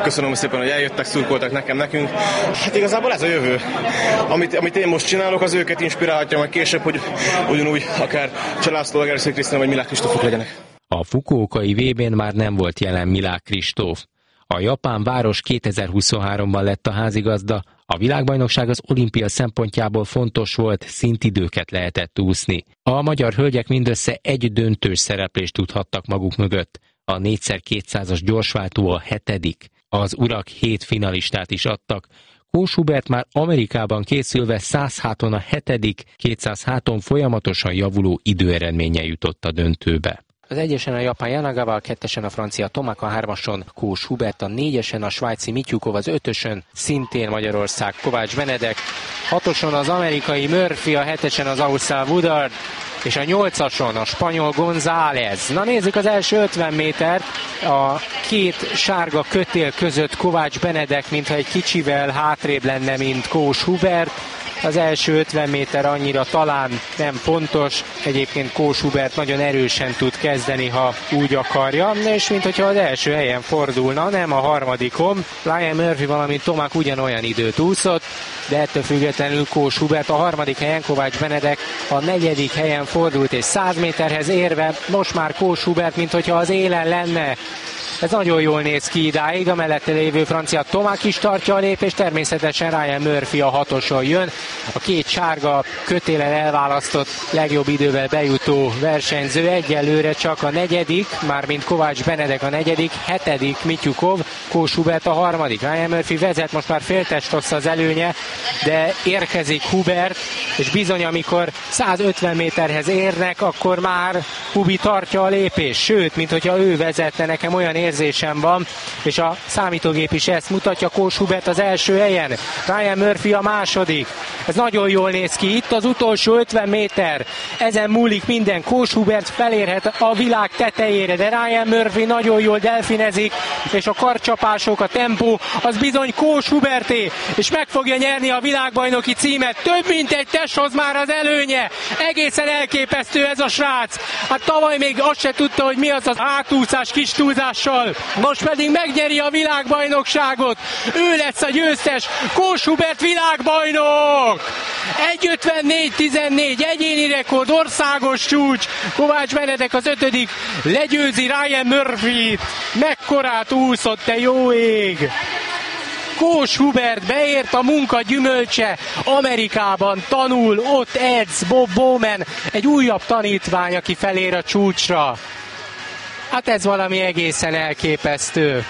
Köszönöm szépen, hogy eljöttek, szurkoltak nekünk. Hát igazából ez a jövő. Amit én most csinálok, az őket inspirálhatja majd később, hogy ugyanúgy akár Cselászló, Egerszegi Krisztina vagy Milák Kristófok legyenek. A Fukuokai VB-n már nem volt jelen Milák Kristóf. A japán város 2023-ban lett a házigazda, a világbajnokság az olimpia szempontjából fontos volt, szintidőket lehetett úszni. A magyar hölgyek mindössze egy döntős szereplést tudhattak maguk mögött. A 4x200-as gyorsváltó a 7. Az urak 7 finalistát is adtak. Kós Hubert már Amerikában készülve 100 háton a 7., 200 háton folyamatosan javuló időeredménnyel jutott a döntőbe. Az 1-esen a japán Yanagawa, a 2-esen a francia Tomak, a 3-ason Kós Hubert, a 4-esen a svájci Mityukov, az 5-ösön szintén Magyarország Kovács Benedek, 6-oson az amerikai Murphy, a 7-esen az ausztrál Woodard, és a 8-ason a spanyol González. Na nézzük az első 50 métert. A két sárga kötél között Kovács Benedek, mintha egy kicsivel hátrébb lenne, mint Kós Hubert. Az első 50 méter annyira talán nem pontos, egyébként Kós Hubert nagyon erősen tud kezdeni, ha úgy akarja, és minthogyha az első helyen fordulna, nem a harmadikon. Ryan Murphy, valamint Tomak ugyanolyan időt úszott, de ettől függetlenül Kós Hubert a 3. helyen, Kovács Benedek a 4. helyen fordult, és 100 méterhez érve most már Kós Hubert, minthogyha az élen lenne. Ez nagyon jól néz ki idáig, a mellette lévő francia Tomak is tartja a lépést, természetesen Ryan Murphy a 6-oson jön. A két sárga kötélen elválasztott legjobb idővel bejutó versenyző egyelőre csak a 4., mármint Kovács Benedek a 4., 7. Mityukov, Kós Hubert a 3. Ryan Murphy vezet, most már féltest rossz az előnye, de érkezik Hubert, és bizony amikor 150 méterhez érnek, akkor már Hubi tartja a lépést, sőt, minthogyha ő vezette, nekem olyan érzésem van, és a számítógép is ezt mutatja. Kós Hubert az első helyen, Ryan Murphy a 2. Ez nagyon jól néz ki, itt az utolsó 50 méter, ezen múlik minden. Kós Hubert felérhet a világ tetejére, de Ryan Murphy nagyon jól delfinezik, és a karcsapások, a tempó, az bizony Kós Huberté, és meg fogja nyerni a világbajnoki címet. Több mint egy testhoz már az előnye, egészen elképesztő ez a srác. Hát tavaly még azt se tudta, hogy mi az az átúszás kis túlzással, most pedig megnyeri a világbajnokságot. Ő lesz a győztes, Kós Hubert világbajnok! 1.54.14 egyéni rekord, országos csúcs. Kovács Benedek az 5. legyőzi Ryan Murphy-t. Mekkorát úszott, te jó ég! Kós Hubert beért, a munka gyümölcse, Amerikában tanul, ott edz, Bob Bowman, egy újabb tanítvány, aki felér a csúcsra. Hát ez valami egészen elképesztő.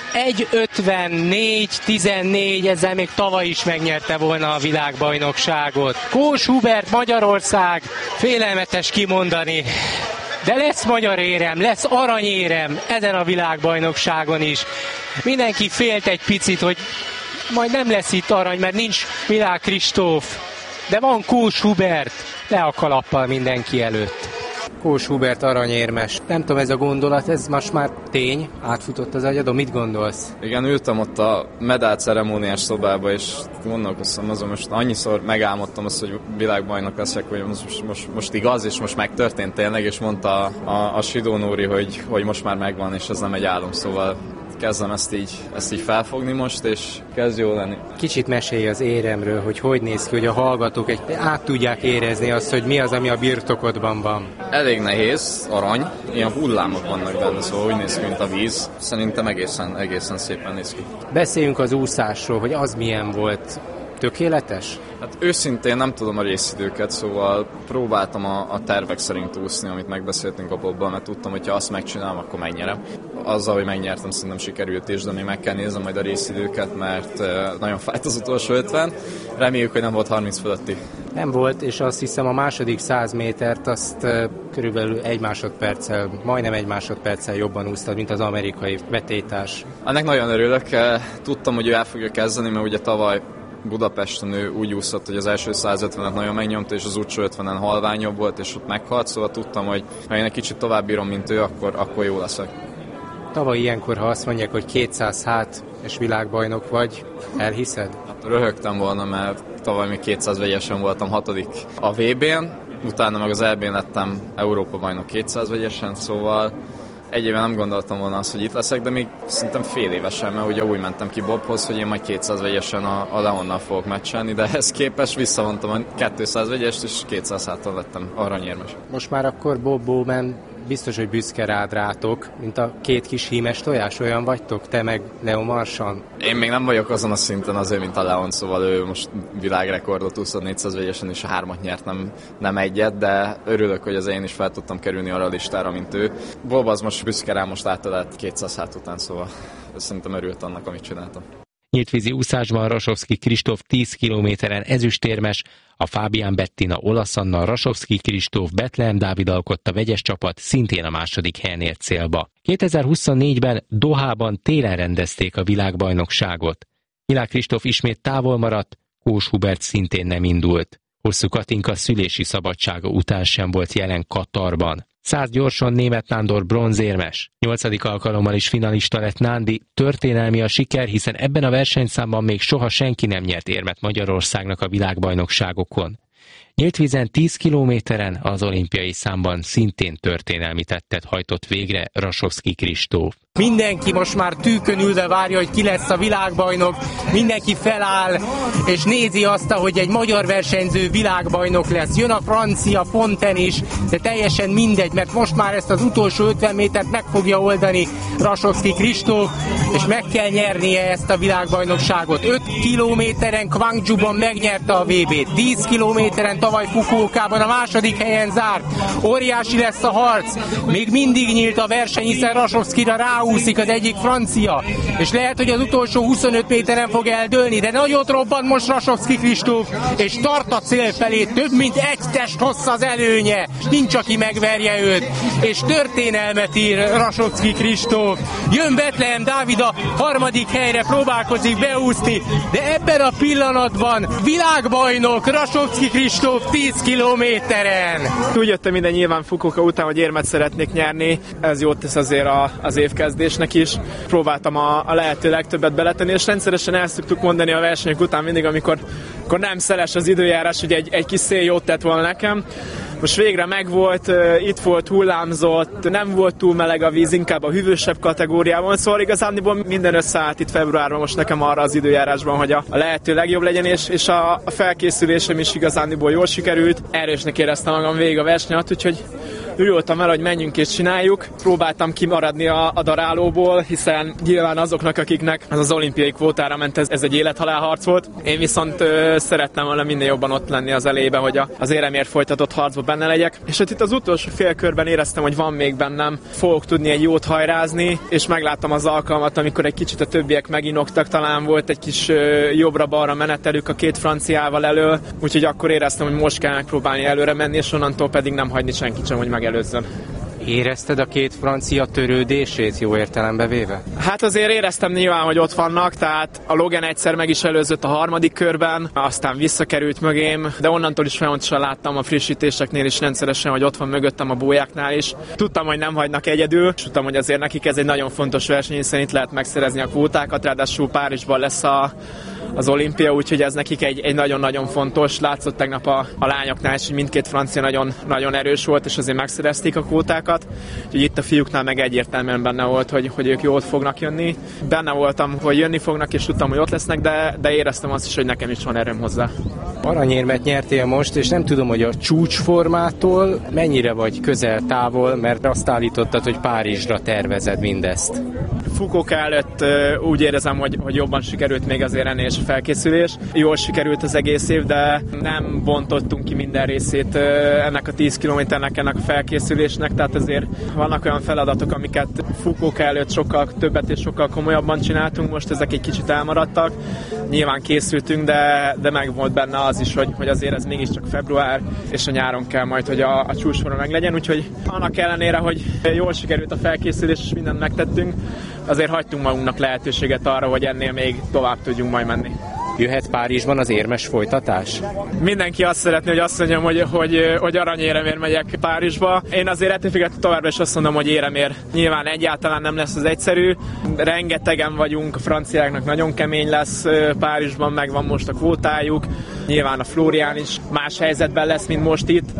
1.54.14, ezzel még tavaly is megnyerte volna a világbajnokságot. Kós Hubert, Magyarország, félelmetes kimondani. De lesz magyar érem, lesz aranyérem ezen a világbajnokságon is. Mindenki félt egy picit, hogy majd nem lesz itt arany, mert nincs Milák Kristóf. De van Kós Hubert, le a kalappal mindenki előtt. Kós Hubert aranyérmes. Nem tudom, ez a gondolat, ez most már tény, átfutott az agyadon, mit gondolsz? Igen, ültem ott a medál ceremóniás szobába, és gondolkoztam azon, most annyiszor megálmodtam azt, hogy világbajnok leszek, hogy most igaz, és most megtörtént tényleg, és mondta a Sidó Nóri, hogy most már megvan, és ez nem egy álom, szóval kezdem ezt így felfogni most, és kezd jó lenni. Kicsit mesélj az éremről, hogy néz ki, hogy a hallgatók át tudják érezni azt, hogy mi az, ami a birtokodban van. Elég nehéz, arany, ilyen hullámok vannak benne, szóval úgy néz ki, mint a víz. Szerintem egészen szépen néz ki. Beszéljünk az úszásról, hogy az milyen volt. Tökéletes? Hát őszintén nem tudom a részidőket, szóval próbáltam a tervek szerint úszni, amit megbeszéltünk a Bobbal, mert tudtam, hogy ha azt megcsinálom, akkor megnyerem. Azzal, hogy megnyertem, szerintem sikerült is, de még meg kell néznem majd a részidőket, mert nagyon fájt az utolsó 50. Reméljük, hogy nem volt 30 fölötti. Nem volt, és azt hiszem a második 100 métert azt körülbelül majdnem egy másodperccel jobban úsztad, mint az amerikai vetélytárs. Ennek nagyon örülök. Tudtam, hogy ő el fogja kezdeni, mert ugye tavaly Budapesten ő úgy úszott, hogy az első 150-et nagyon megnyomta, és az utolsó 50-en halványabb volt, és ott meghalt, szóval tudtam, hogy ha én egy kicsit tovább bírom, mint ő, akkor jó leszek. Tavaly ilyenkor, ha azt mondják, hogy 200 hát és világbajnok vagy, elhiszed? Hát röhögtem volna, mert tavaly még 200 vegyesen voltam 6. a VB-n, utána meg az EB-n lettem Európa-bajnok 200 vegyesen, szóval egy éve nem gondoltam volna azt, hogy itt leszek, de még szerintem fél évesen, mert ugye úgy mentem ki Bobhoz, hogy én majd 200 vegyesen a Leonnal fogok meccselni, de ehhez képest visszavontam a 200 vegyest, és 200 háton lettem aranyérmes. Most már akkor Bob Bowman biztos, hogy büszke rátok, mint a két kis hímes tojás, olyan vagytok, te meg Leo Marchand? Én még nem vagyok azon a szinten azért, mint a Leon, szóval ő most világrekordot 2400 vegyesen, és a 3-at nyert, nem egyet, de örülök, hogy az én is fel tudtam kerülni arra a listára, mint ő. Bob az most büszke rá, most átadott 200 hát után, szóval szerintem örült annak, amit csináltam. Nyíltvízi úszásban Rasovszky Kristóf 10 kilométeren ezüstérmes, a Fabian Bettina olasz Anna, Rasovszky Kristóf, Betlehem Dávid alkotta vegyes csapat szintén a második helyen ért célba. 2024-ben Dohában télen rendezték a világbajnokságot. Milák Kristóf ismét távol maradt, Kós Hubert szintén nem indult. Hosszú Katinka szülési szabadsága után sem volt jelen Katarban. 100 gyorson Németh Nándor bronzérmes. 8. alkalommal is finalista lett Nándi. Történelmi a siker, hiszen ebben a versenyszámban még soha senki nem nyert érmet Magyarországnak a világbajnokságokon. Nyíltvízen 10 kilométeren az olimpiai számban szintén történelmi tettet hajtott végre Rasovszky Kristóf. Mindenki most már tűkön ülve várja, hogy ki lesz a világbajnok, mindenki feláll, és nézi azt, hogy egy magyar versenyző világbajnok lesz. Jön a francia Fontaine is, de teljesen mindegy, mert most már ezt az utolsó 50 métert meg fogja oldani Rasovszky Kristóf, és meg kell nyernie ezt a világbajnokságot. 5 kilométeren Gwangju-ban megnyerte a VB-t, 10 kilométeren tavaly Fukuokában a második helyen zárt. Óriási lesz a harc, még mindig nyílt a verseny, hiszen Rasovszkyra ráúszik az egyik francia, és lehet, hogy az utolsó 25 méteren fog eldőlni, de nagyot robbant most Rasovszky Kristóf, és tart a cél felé, több mint egy test hossz az előnye, nincs aki megverje őt, és történelmet ír Rasovszky Kristóf. Jön Betlehem Dávid a harmadik helyre, próbálkozik beúszni, de ebben a pillanatban világbajnok Rasovszky Kristóf 10 kilométeren. Úgy jöttem minden nyilván Fukuoka után, hogy érmet szeretnék nyerni, ez jót tesz azért az évkezdésnek is. Próbáltam a lehető legtöbbet beletenni, és rendszeresen el szoktuk mondani a versenyek után mindig, amikor nem szeles az időjárás, hogy egy kis szél jót tett volna nekem. Most végre megvolt, itt volt, hullámzott, nem volt túl meleg a víz, inkább a hűvösebb kategóriában, szóval igazándiból minden összeállt itt februárban most nekem arra az időjárásban, hogy a lehető legjobb legyen, és a felkészülésem is igazándiból jól sikerült. Erősnek éreztem magam végig a verseny alatt, úgyhogy örültem el, hogy menjünk és csináljuk. Próbáltam kimaradni a darálóból, hiszen nyilván azoknak, akiknek ez az olimpiai kvótára ment, ez egy élethalálharc volt. Én viszont szerettem volna minél jobban ott lenni az elejében, hogy az éremért folytatott harcban benne legyek. És hát itt az utolsó félkörben éreztem, hogy van még bennem, fogok tudni egy jót hajrázni, és megláttam az alkalmat, amikor egy kicsit a többiek meginoktak, talán volt egy kis jobbra-balra menetelük a két franciával elől, úgyhogy akkor éreztem, hogy most kell megpróbálni előre menni, és onnantól pedig nem hagyni senkit sem, hogy megelőzzön. Érezted a két francia törődését, jó értelembe véve? Hát azért éreztem nyilván, hogy ott vannak, tehát a Logan egyszer meg is előzött a harmadik körben, aztán visszakerült mögém, de onnantól is folyamatosan láttam a frissítéseknél is rendszeresen, hogy ott van mögöttem a bójáknál is. Tudtam, hogy nem hagynak egyedül, és tudtam, hogy azért nekik ez egy nagyon fontos verseny, hiszen itt lehet megszerezni a kvótákat, ráadásul Párizsban lesz az olimpia, úgyhogy ez nekik egy nagyon-nagyon fontos. Látszott tegnap a lányoknál is, hogy mindkét francia nagyon erős volt, és azért megszerezték a kvótákat. Úgyhogy itt a fiúknál meg egyértelműen benne volt, hogy ők jól fognak jönni. Benne voltam, hogy jönni fognak, és tudtam, hogy ott lesznek, de éreztem azt is, hogy nekem is van erőm hozzá. Aranyérmet nyertél most, és nem tudom, hogy a csúcsformától mennyire vagy közel-távol, mert azt állítottad, hogy Párizsra tervezed mindezt. Fukuoka előtt úgy érezem, hogy jobban sikerült még azért ennél is a felkészülés. Jól sikerült az egész év, de nem bontottunk ki minden részét ennek a 10 kilométernek, ennek a felkészülésnek, tehát azért vannak olyan feladatok, amiket Fukuoka előtt sokkal többet és sokkal komolyabban csináltunk, most ezek egy kicsit elmaradtak. Nyilván készültünk, de meg volt benne az is, hogy azért ez mégiscsak február, és a nyáron kell majd, hogy a csúcsforma meg legyen, úgyhogy annak ellenére, hogy jól sikerült a felkészülés, és mindent megtettünk, azért hagytunk magunknak lehetőséget arra, hogy ennél még tovább tudjunk majd menni. Jöhet Párizsban az érmes folytatás? Mindenki azt szeretné, hogy azt mondjam, hogy aranyéremért megyek Párizsba. Én azért ettől függetlenül továbbra is azt mondom, hogy éremér. Nyilván egyáltalán nem lesz az egyszerű. Rengetegen vagyunk, a franciáknak nagyon kemény lesz Párizsban, megvan most a kvótájuk. Nyilván a Florian is más helyzetben lesz, mint most itt.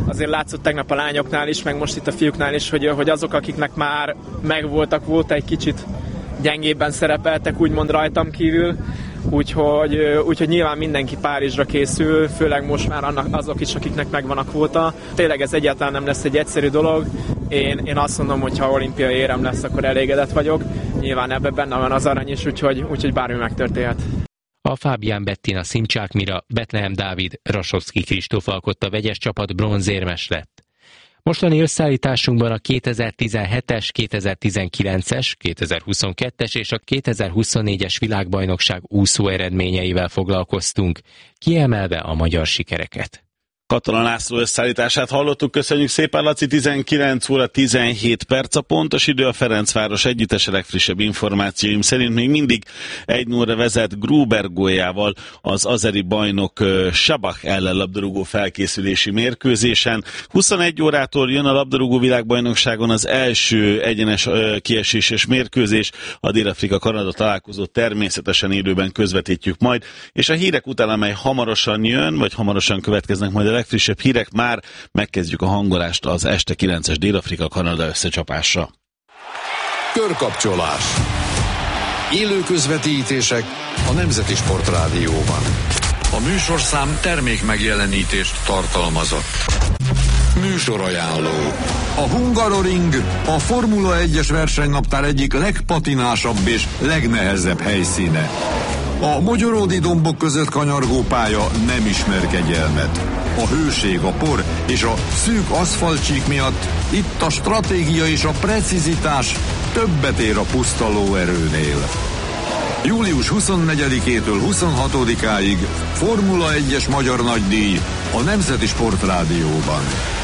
azért látszott tegnap a lányoknál is, meg most itt a fiúknál is, hogy azok, akiknek már megvoltak, volt egy kicsit gyengébben szerepeltek, úgymond rajtam kívül, úgyhogy nyilván mindenki Párizsra készül, főleg most már azok is, akiknek megvan a kvóta. Tényleg ez egyáltalán nem lesz egy egyszerű dolog. Én azt mondom, hogy ha olimpiai érem lesz, akkor elégedett vagyok. Nyilván ebben benne van az arany is, úgyhogy bármi megtörténhet. A Fábián Bettina Szimcsák Mira, Betlehem Dávid, Rasovszky Kristóf alkotta vegyes csapat bronzérmes lett. Mostani összeállításunkban a 2017-es, 2019-es, 2022-es és a 2024-es világbajnokság úszó eredményeivel foglalkoztunk, kiemelve a magyar sikereket. Katona László összeállítását hallottuk, köszönjük szépen, Laci. 19 óra 17 perc a pontos idő, a Ferencváros együttes legfrissebb információim szerint még mindig 1-0-ra vezet Gruber góljával az azeri bajnok Sabah ellen labdarúgó felkészülési mérkőzésen. 21 órától jön a labdarúgó világbajnokságon az első egyenes kieséses mérkőzés, a Dél-Afrika-Kanada találkozót természetesen élőben közvetítjük majd, és a hírek után, amely hamarosan jön, vagy hamarosan következnek majd a legfrissebb hírek, már megkezdjük a hangolást az este 9-es Dél-Afrika-Kanada összecsapásra. Körkapcsolás. Élő közvetítések a Nemzeti Sportrádióban. A műsorszám termék megjelenítést tartalmazott. Műsorajánló. A Hungaroring a Formula 1-es versenynaptár egyik legpatinásabb és legnehezebb helyszíne. A mogyoródi dombok között kanyargó pálya nem ismer kegyelmet. A hőség, a por és a szűk aszfaltcsík miatt itt a stratégia és a precizitás többet ér a puszta lóerőnél. Július 24-től 26-áig Formula 1-es magyar nagydíj a Nemzeti Sportrádióban.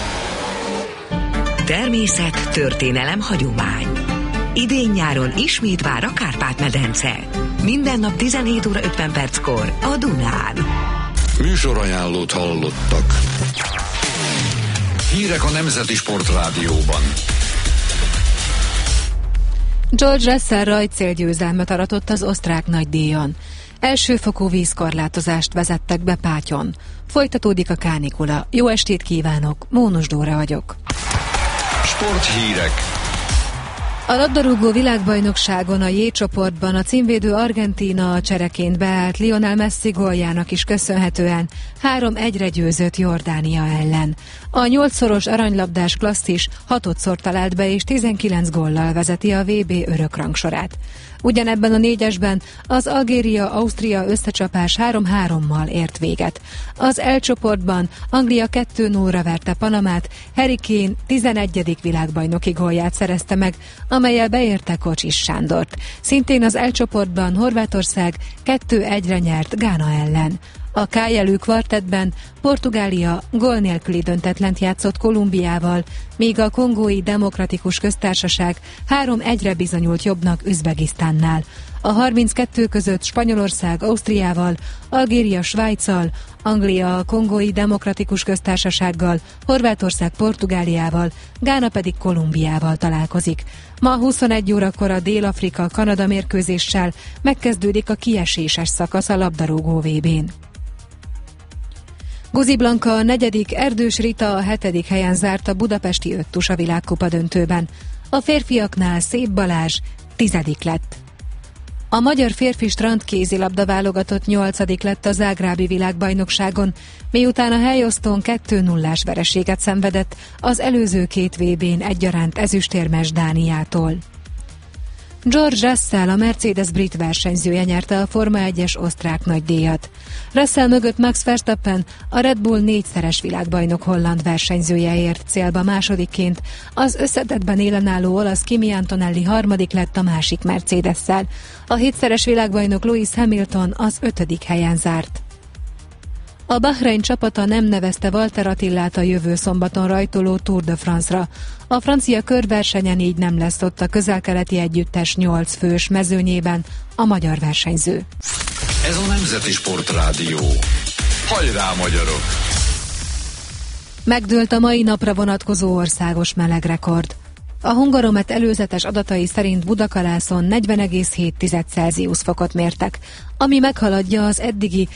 Természet, történelem, hagyomány. Idén-nyáron ismét vár a Kárpát-medence. Minden nap 17 óra 50 perckor a Dunán. Műsorajánlót hallottak. Hírek a Nemzeti Sportrádióban. George Russell rajtcélgyőzelmet aratott az osztrák nagydíjon. Elsőfokú vízkorlátozást vezettek be Pátyon. Folytatódik a kánikula. Jó estét kívánok, Mónus Dóra vagyok. Sporthírek. A labdarúgó világbajnokságon a J csoportban a címvédő Argentína a csereként beállt Lionel Messi góljának is köszönhetően 3-1-re győzött Jordánia ellen. A 8-szoros aranylabdás klasszis 6-szor talált be és 19 góllal vezeti a VB örökrangsorát. Ugyanebben a 4-esben az Algéria-Ausztria összecsapás 3-3-mal ért véget. Az L csoportban Anglia 2-0-ra verte Panamát, Harry Kane 11. világbajnoki gólját szerezte meg, amellyel beérte Kocsis Sándort. Szintén az L csoportban Horvátország 2-1-re nyert Gána ellen. A K-jelű kvartettben Portugália gól nélküli döntetlent játszott Kolumbiával, míg a Kongói Demokratikus Köztársaság 3-1-re bizonyult jobbnak Üzbegisztánnál. A 32 között Spanyolország Ausztriával, Algéria Svájccal, Anglia a Kongói Demokratikus Köztársasággal, Horvátország Portugáliával, Gána pedig Kolumbiával találkozik. Ma 21 órakor a Dél-Afrika-Kanada mérkőzéssel megkezdődik a kieséses szakasz a labdarúgó VB-n. Guzi Blanka a 4., Erdős Rita a 7. helyen zárt a budapesti öttusa világkupa döntőben. A férfiaknál Szép Balázs 10. lett. A magyar férfi strandkézilabda válogatott 8. lett a zágrábi világbajnokságon, miután a helyosztón 2-0-ás vereséget szenvedett az előző 2 VB-n egyaránt ezüstérmes Dániától. George Russell, a Mercedes brit versenyzője nyerte a Forma 1-es osztrák nagydíjat. Russell mögött Max Verstappen, a Red Bull 4-szeres világbajnok holland versenyzője ért célba másodikként, az összetettben élenálló olasz Kimi Antonelli 3. lett a másik Mercedes-szel. A 7-szeres világbajnok Lewis Hamilton az 5. helyen zárt. A Bahrein csapata nem nevezte Walter Attilát a jövő szombaton rajtoló Tour de France-ra. A francia körversenyen így nem lesz ott a közel-keleti együttes 8 fős mezőnyében a magyar versenyző. Ez a Nemzeti Sportrádió. Hajrá, magyarok! Megdőlt a mai napra vonatkozó országos melegrekord. A Hungaromet előzetes adatai szerint Budakalászon 40,7 Celsius fokot mértek, ami meghaladja az eddigi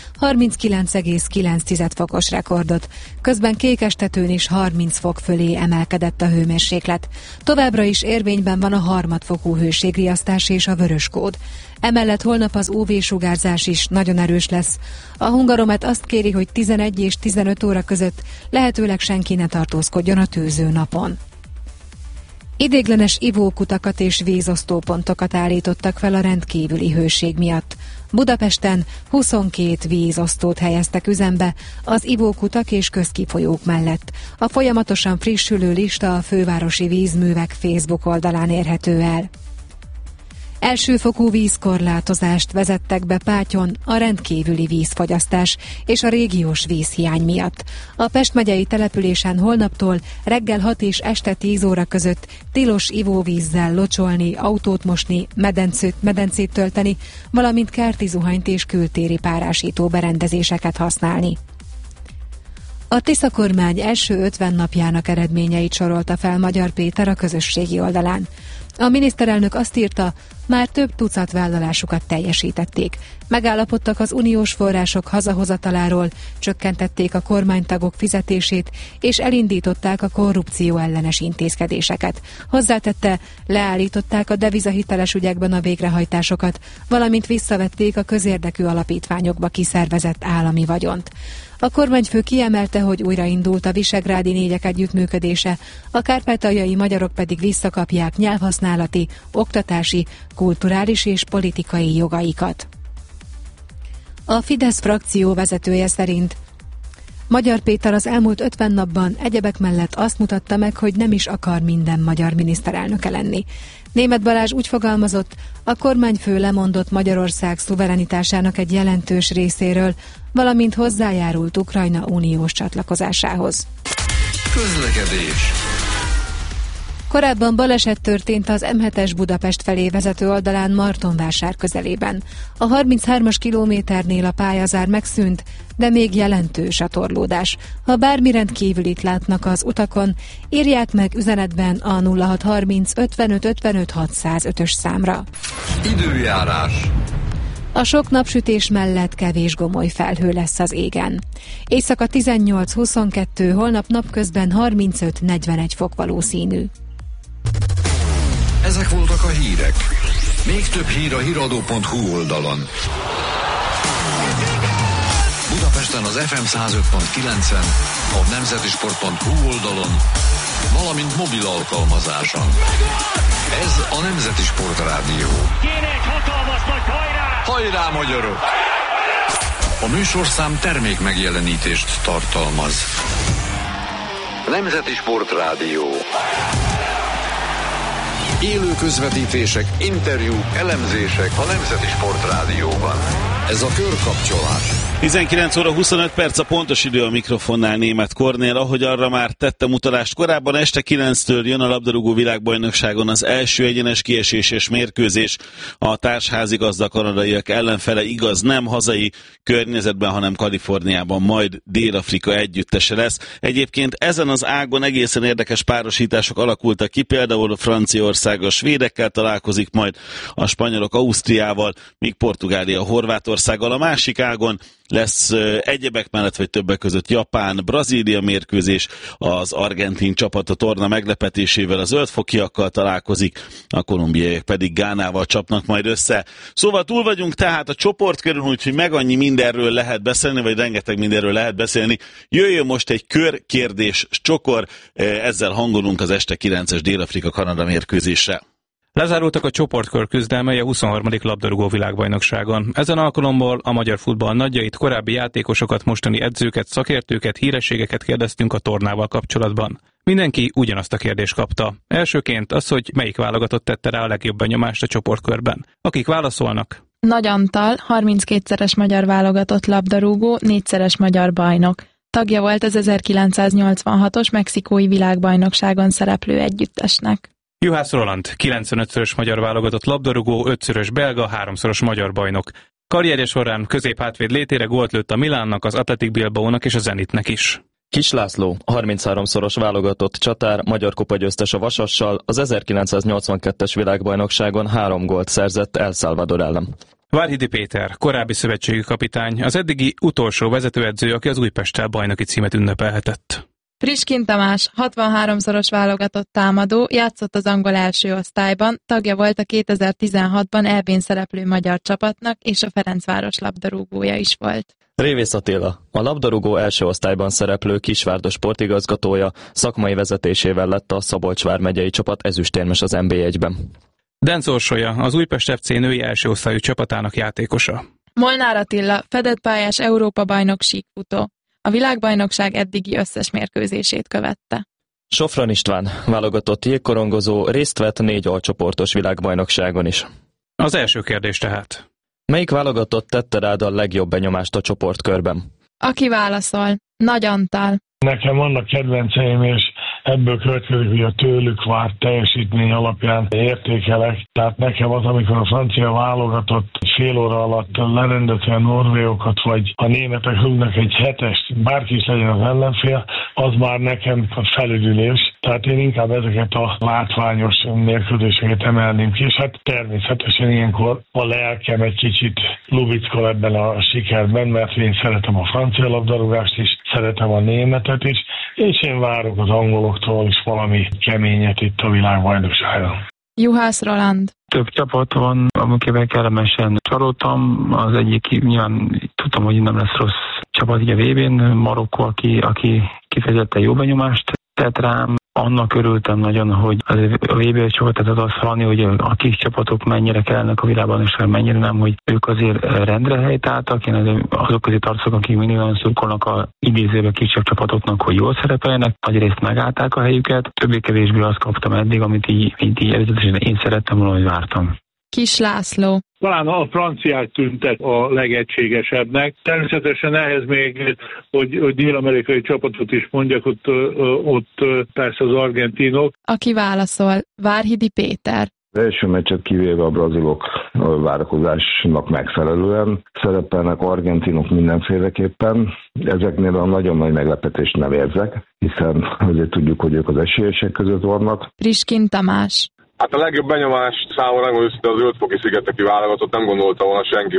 39,9 fokos rekordot. Közben Kékestetőn is 30 fok fölé emelkedett a hőmérséklet. Továbbra is érvényben van a harmadfokú hőségriasztás és a vörös kód. Emellett holnap az UV-sugárzás is nagyon erős lesz. A Hungaromet azt kéri, hogy 11 és 15 óra között lehetőleg senki ne tartózkodjon a tűző napon. Idéglenes ivókutakat és vízosztópontokat állítottak fel a rendkívüli hőség miatt. Budapesten 22 vízosztót helyeztek üzembe az ivókutak és közkifolyók mellett. A folyamatosan frissülő lista a fővárosi vízművek Facebook oldalán érhető el. Elsőfokú vízkorlátozást vezettek be Pátyon a rendkívüli vízfogyasztás és a régiós vízhiány miatt. A Pest megyei településen holnaptól reggel 6 és este 10 óra között tilos ivóvízzel locsolni, autót mosni, medencét tölteni, valamint kerti zuhanyt és kültéri párásító berendezéseket használni. A Tisza kormány első 50 napjának eredményeit sorolta fel Magyar Péter a közösségi oldalán. A miniszterelnök azt írta, már több tucat vállalásukat teljesítették. Megállapodtak az uniós források hazahozataláról, csökkentették a kormánytagok fizetését, és elindították a korrupció ellenes intézkedéseket. Hozzátette, leállították a devizahiteles ügyekben a végrehajtásokat, valamint visszavették a közérdekű alapítványokba kiszervezett állami vagyont. A kormányfő kiemelte, hogy újraindult a visegrádi négyek együttműködése, a kárpátaljai magyarok pedig visszakapják nyelvhasználati, oktatási, kulturális és politikai jogaikat. A Fidesz frakció vezetője szerint Magyar Péter az elmúlt 50 napban egyebek mellett azt mutatta meg, hogy nem is akar minden magyar miniszterelnöke lenni. Németh Balázs úgy fogalmazott, a kormányfő lemondott Magyarország szuverenitásának egy jelentős részéről, valamint hozzájárult Ukrajna uniós csatlakozásához. Közlekedés. Korábban baleset történt az M7-es Budapest felé vezető oldalán Martonvásár közelében. A 33-as kilométernél a pályazár megszűnt, de még jelentős a torlódás. Ha bármi rendkívülit látnak az utakon, írják meg üzenetben a 0630 55 55 605-ös számra. Időjárás. A sok napsütés mellett kevés gomoly felhő lesz az égen. Éjszaka 18-22, holnap napközben 35-41 fok valószínű. Ezek voltak a hírek. Még több hír a hiradó.hu oldalon. Budapesten az FM 105.9-en, a nemzetisport.hu oldalon, valamint mobil alkalmazáson. Ez a Nemzeti Sport Rádió. Kéne egy hatalmas nagy hajrá! Hajrá, magyarok! A műsorszám termék megjelenítést tartalmaz. Nemzeti Sport Rádió. Élő közvetítések, interjúk, elemzések a Nemzeti Sport Rádióban. Ez a körkapcsolás. 19 óra 25 perc a pontos idő, a mikrofonnál Németh Kornél, ahogy arra már tettem utalást korábban. Este 9-től jön a labdarúgó világbajnokságon az első egyenes kieséses mérkőzés. A társházigazda kanadaiak ellenfele, igaz, nem hazai környezetben, hanem Kaliforniában, majd Dél-Afrika együttese lesz. Egyébként ezen az ágon egészen érdekes párosítások alakultak ki, például a Franciaország a svédekkel találkozik, majd a spanyolok Ausztriával, míg Portugália Horvátországgal. A másik ágon lesz egyebek mellett, vagy többek között Japán-Brazília mérkőzés, az argentin csapat a torna meglepetésével, az zöldfokiakkal találkozik, a kolumbiaiak pedig Gánával csapnak majd össze. Szóval túl vagyunk tehát a csoportkörön, úgyhogy meg annyi mindenről lehet beszélni, vagy rengeteg mindenről lehet beszélni. Jöjjön most egy körkérdés csokor, ezzel hangolunk az este 9-es Dél-Afrika-Kanada mérkőzésre. Lezárultak a csoportkör küzdelmei a 23. labdarúgó világbajnokságon. Ezen alkalomból a magyar futball nagyjait, korábbi játékosokat, mostani edzőket, szakértőket, hírességeket kérdeztünk a tornával kapcsolatban. Mindenki ugyanazt a kérdést kapta. Elsőként az, hogy melyik válogatott tette rá a legjobb benyomást a csoportkörben. Akik válaszolnak. Nagy Antal, 32-szeres magyar válogatott labdarúgó, 4-szeres magyar bajnok. Tagja volt az 1986-os mexikói világbajnokságon szereplő együttesnek. Juhász Roland, 95-szörös magyar válogatott labdarúgó, 5-szörös belga, 3-szoros magyar bajnok. Karrierje során középhátvéd létére gólt lőtt a Milánnak, az Athletic Bilbaónak és a Zenitnek is. Kis László, 33-szoros válogatott csatár, magyar kupa győztes a Vasassal, az 1982-es világbajnokságon 3 gólt szerzett El Salvador ellen. Várhidi Péter, korábbi szövetségi kapitány, az eddigi utolsó vezetőedző, aki az Újpesttel bajnoki címet ünnepelhetett. Frischkin Tamás, 63-szoros válogatott támadó, játszott az angol első osztályban, tagja volt a 2016-ban EB-n szereplő magyar csapatnak, és a Ferencváros labdarúgója is volt. Révész Attila, a labdarúgó első osztályban szereplő Kisvárda sportigazgatója, szakmai vezetésével lett a Szabolcs vármegyei csapat ezüstérmes az NB1-ben. Denc Orsolya, az Újpest FC női első osztályú csapatának játékosa. Molnár Attila, fedett pályás Európa-bajnok síkfutó. A világbajnokság eddigi összes mérkőzését követte. Sofron István, válogatott jégkorongozó, részt vett 4 alcsoportos világbajnokságon is. Az első kérdés tehát. Melyik válogatott tette rád a legjobb benyomást a csoportkörben? Aki válaszol, Nagy Antal. Nekem vannak kedvenceim, és ebből következik, hogy a tőlük várt teljesítmény alapján értékelek. Tehát nekem az, amikor a francia válogatott fél óra alatt lerendezte a norvégokat, vagy a németek rúgnak egy 7-est, bárki is legyen az ellenfél, az már nekem felüdülés. Tehát én inkább ezeket a látványos mérkőzéseket emelném ki, és hát természetesen ilyenkor a lelkem egy kicsit lubickol ebben a sikerben, mert én szeretem a francia labdarúgást is, szeretem a németet is, és én várok az angoloktól is valami keményet itt a világbajnokságon. Juhász Roland. Több csapat van, amikével kellemesen csalódtam. Az egyik nyilván tudtam, hogy nem lesz rossz csapat így a VB-n. Marokkó, aki kifejezetten jó benyomást tett rám. Annak örültem nagyon, hogy a VB csapat, az azt hallani, hogy a kis csapatok mennyire kellnek a világban, és mennyire nem, hogy ők azért rendre helytáltak. Én azok közé tartozok, akik mindig nagyon szurkolnak a idézőben kisebb csapatoknak, hogy jól szerepeljenek. Nagyrészt megállták a helyüket. Többé-kevésbé azt kaptam eddig, amit így előzetesen én szerettem volna, hogy vártam. Kis László. Talán a franciák tűntek a legegységesebbnek. Természetesen ehhez még, hogy dél-amerikai csapatot is mondjak, ott persze az argentinok. Aki válaszol, Várhidi Péter. Az első meccset kivéve a brazilok várakozásnak megfelelően szerepelnek, argentinok mindenféleképpen. Ezeknél a nagyon nagy meglepetést nem érzek, hiszen azért tudjuk, hogy ők az esélyesek között vannak. Frischkin Tamás. Hát a legjobb benyomást számomra az Zöld-foki-szigeteki válogatott, nem gondolta volna senki,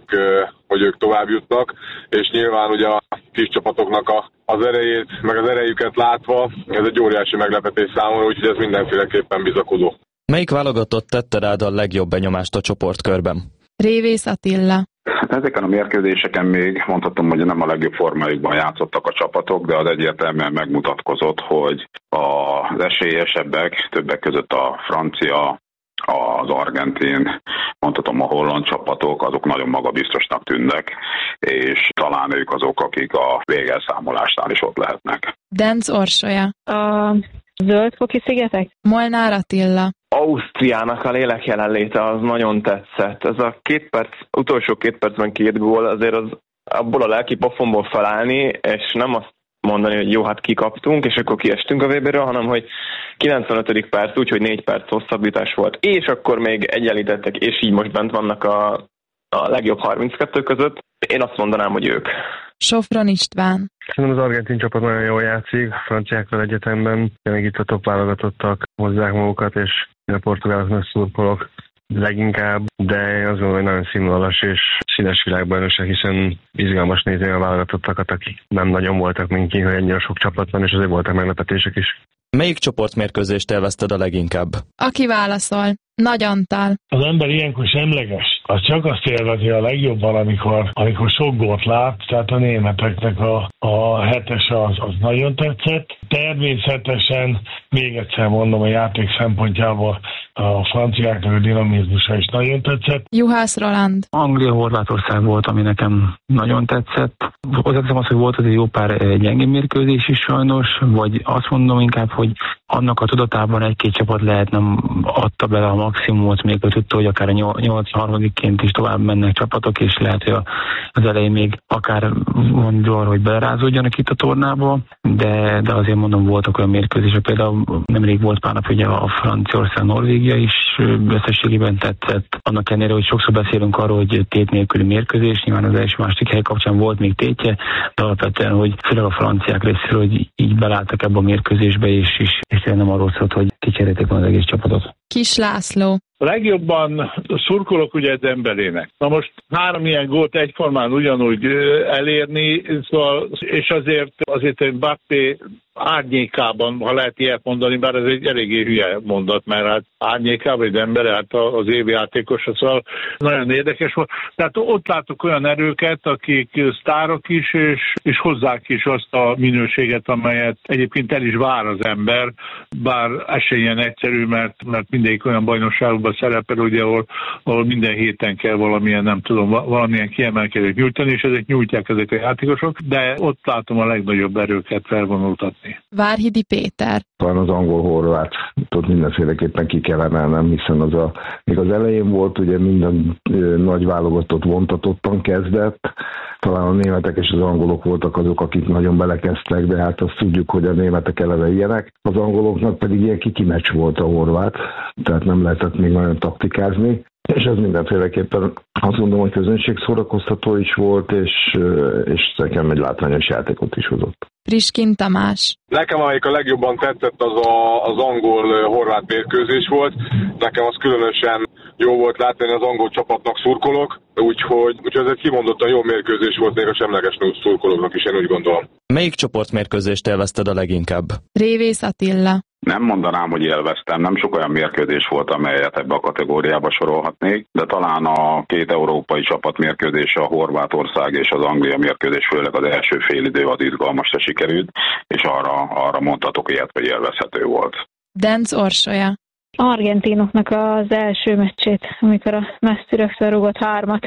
hogy ők tovább jutnak, és nyilván ugye a kis csapatoknak az erejét, meg az erejüket látva, ez egy óriási meglepetés számomra, úgyhogy ez mindenféleképpen bizakodó. Melyik válogatott tette rád a legjobb benyomást a csoportkörben? Révész Attila. Ezeken a mérkőzéseken még mondhatom, hogy nem a legjobb formájukban játszottak a csapatok, de az egyértelműen megmutatkozott, hogy az esélyesebbek, többek között a francia, az argentin, mondhatom a holland csapatok, azok nagyon magabiztosnak tűnnek, és talán ők azok, akik a végelszámolásnál is ott lehetnek. Denc Orsolya. A Zöld-foki-szigetek? Molnár Attila. Ausztriának a lélek jelenléte az nagyon tetszett. Ez a utolsó 2 percben 2 gól, azért az abból a lelki pofonból felállni, és nem azt mondani, hogy jó, hát kikaptunk, és akkor kiestünk a VB-ről, hanem hogy 95. perc úgy, hogy 4 perc hosszabbítás volt, és akkor még egyenlítettek, és így most bent vannak a legjobb 32 között. Én azt mondanám, hogy ők. Sofron István. Szerintem az argentin csapat nagyon jól játszik, a franciákkal egyetemben, még itt a top válogatottak hozzák magukat, és a portugáloknak szurkolok leginkább, de én azt gondolom, hogy nagyon színvonalas és színes világbajnokság, hiszen izgalmas nézni a válogatottakat, akik nem nagyon voltak minki, hogy ennyire sok csapat van, és azért voltak meglepetések is. Melyik csoportmérkőzést élvezted a leginkább? Aki válaszol, Nagy Antal. Az ember ilyenkor semleges. Az csak azt élvezi a legjobban, amikor sok gólt lát, tehát a németeknek a 7-es az nagyon tetszett. Természetesen, még egyszer mondom, a játék szempontjából a franciáknak a dinamizmusa is nagyon tetszett. Juhász Roland. Anglia-Horvátország volt, ami nekem nagyon tetszett. Hozzáteszem azt, hogy volt azért jó pár gyengébb mérkőzés is sajnos, vagy azt mondom inkább, hogy annak a tudatában egy-két csapat lehet nem adta bele a maximumot, még hogy tudta, hogy akár a 83-ként is tovább mennek csapatok, és lehet, hogy az elején még akár mondjuk, hogy rázódjanak itt a tornába, de azért mondom, voltak olyan mérkőzések, például nemrég volt pár nap ugye a Franciaország-Norvégia is összességében tetszett. Annak ellenére, hogy sokszor beszélünk arról, hogy tét nélküli mérkőzés, nyilván az első-második hely kapcsán volt még tétje, de alapvetően, hogy főleg a franciák részéről, hogy így belálltak ebbe a mérkőzésbe, és nem arról szólt, hogy kicserélték volna az egész csapatot. Kis László. A legjobban szurkolok ugye Dembélének. Na most 3 ilyen gólt egyformán ugyanúgy elérni, szóval, és azért Mbappé árnyékában, ha lehet ilyet mondani, bár ez egy eléggé hülye mondat, mert hát árnyékában egy Dembélé, hát az évi játékosa, szóval nagyon érdekes volt. Tehát ott látok olyan erőket, akik sztárok is, és hozzák is azt a minőséget, amelyet egyébként el is vár az ember, bár ez se ilyen egyszerű, mert mindegyik olyan bajnokságokban szerepel, ugye, ahol minden héten kell valamilyen kiemelkedőt nyújtani, és ezek nyújtják ezek a játékosok, de ott látom a legnagyobb erőket felvonultatni. Várhidi Péter. Talán az angol-horvátot mindenféleképpen ki kell emelnem, hiszen még az elején volt, ugye minden nagy válogatott vontatottan kezdett, talán a németek és az angolok voltak azok, akik nagyon belekezdtek, de hát azt tudjuk, hogy a németek eleve ilyenek. Az angoloknak pedig ilyen kiki meccs volt a horvát, tehát nem lehetett még nagyon taktikázni. És ez mindenféleképpen azt mondom, hogy közönségszórakoztató is volt, és nekem egy látványos játékot is hozott. Priskin Tamás. Nekem amelyik a legjobban tetszett, az angol-horvát mérkőzés volt. Nekem az különösen jó volt látni, hogy az angol csapatnak szurkolok, úgyhogy ez egy kimondottan jó mérkőzés volt még a semleges szurkolóknak is, én úgy gondolom. Melyik csoportmérkőzést élvezted a leginkább? Révész Attila. Nem mondanám, hogy élveztem, nem sok olyan mérkőzés volt, amelyet ebbe a kategóriába sorolhatnék, de talán a 2 európai csapat mérkőzése, a Horvátország és az Anglia mérkőzés, főleg az első félidő az izgalmasra sikerült, és arra mondhatok ilyet, hogy élvezhető volt. Denc Orsolya. Argentinoknak az első meccsét, amikor a Messi rögtön rúgott 3-at.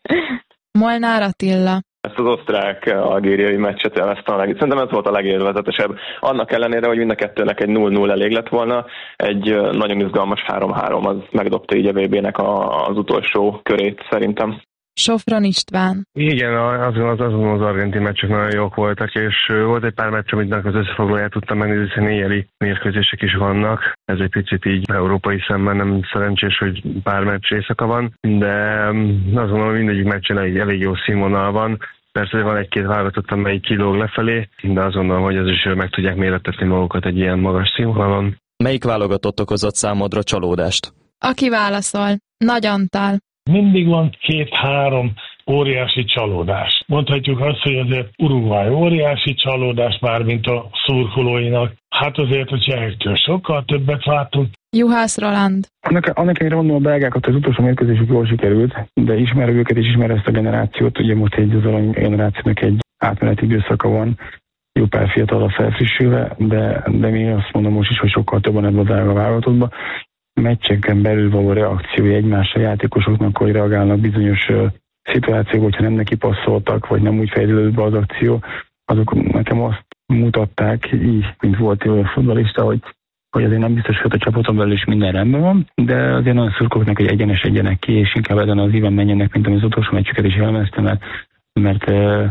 Molnár Attila. Ezt az osztrák-algériai meccset élveztem szerintem ez volt a legélvezetesebb. Annak ellenére, hogy mind a kettőnek egy 0-0 elég lett volna, egy nagyon izgalmas 3-3 az megdobta így a VB-nek az utolsó körét szerintem. Sofron István. Igen, azon az argentin meccsek nagyon jók voltak, és volt egy pár meccs, amitnek az összefoglalóját tudtam megnézni, hiszen éjjeli mérkőzések is vannak. Ez egy picit így európai szemben nem szerencsés, hogy pár meccs éjszaka van, de azt gondolom, hogy mindegyik meccsen elég jó színvonal van. Persze van egy-két válogatott, amelyik kilóg lefelé, de azt gondolom, hogy ez is meg tudják mérettetni magukat egy ilyen magas színvonalon. Melyik válogatott okozott számodra csalódást? Aki válaszol. Nagy Antal. Mindig van 2-3 óriási csalódás. Mondhatjuk azt, hogy azért Uruguay óriási csalódás, mármint a szurkolóinak. Hát azért, hogy ettől sokkal többet vártunk. Juhász Roland. Annak ellenére mondom, a belgákat az utolsó mérkőzésük jól sikerült, de ismerem őket és ismerem ezt a generációt. Ugye most az arany generációnak egy átmeneti időszaka van, jó pár fiatal a felfrissülve, de mi azt mondom most is, hogy sokkal többen ebben a belga válogatottban. Meccseken belül való reakciója egymásra játékosoknak, hogy reagálnak bizonyos szituációk, hogyha nem neki passzoltak, vagy nem úgy fejlődött be az akció, azok nekem azt mutatták, így, mint volt olyan futballista, hogy azért nem biztos, hogy a csapaton belül is minden rendben van, de azért nagyon szurkolok, hogy egyenek ki, és inkább ezen az íven menjenek, mint az utolsó meccsüket is elemeztem, mert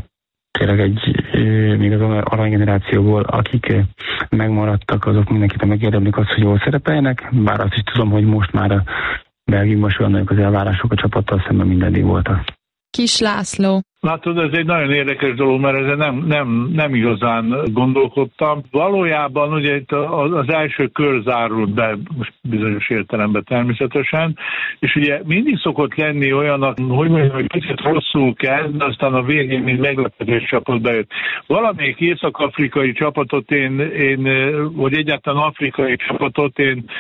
tényleg még az aranygenerációból, akik megmaradtak, azok mindenkit megérdemlik azt, hogy jól szerepeljenek, bár azt is tudom, hogy most már a Belgiumban is olyan nagyok az elvárások a csapattal szemben mindig voltak. Kis László. Látod, ez egy nagyon érdekes dolog, mert ezen nem igazán gondolkodtam. Valójában ugye itt az első kör zárult be, most bizonyos értelemben természetesen, és ugye mindig szokott lenni olyanak, hogy mondjam, hogy kicsit rosszul kezd, de aztán a végén még meglepetés csapat bejött. Valamelyik észak-afrikai csapatot vagy egyáltalán afrikai csapatot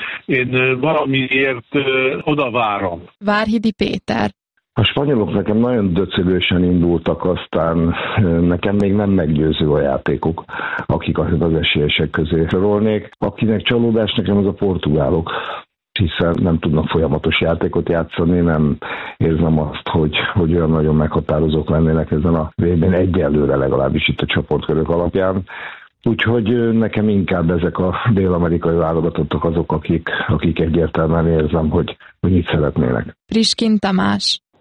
én valamiért odavárom. Várhidi Péter. A spanyolok nekem nagyon döcögősen indultak, aztán nekem még nem meggyőző a játékuk, akik az esélyesek közé sorolnék. Akinek csalódás nekem az a portugálok, hiszen nem tudnak folyamatos játékot játszani, nem érzem azt, hogy olyan nagyon meghatározók lennének ezen a VB-n egyelőre legalábbis itt a csoportkörök alapján. Úgyhogy nekem inkább ezek a dél-amerikai válogatottak azok, akik egyértelműen érzem, hogy mit szeretnének. Priskin Tamás.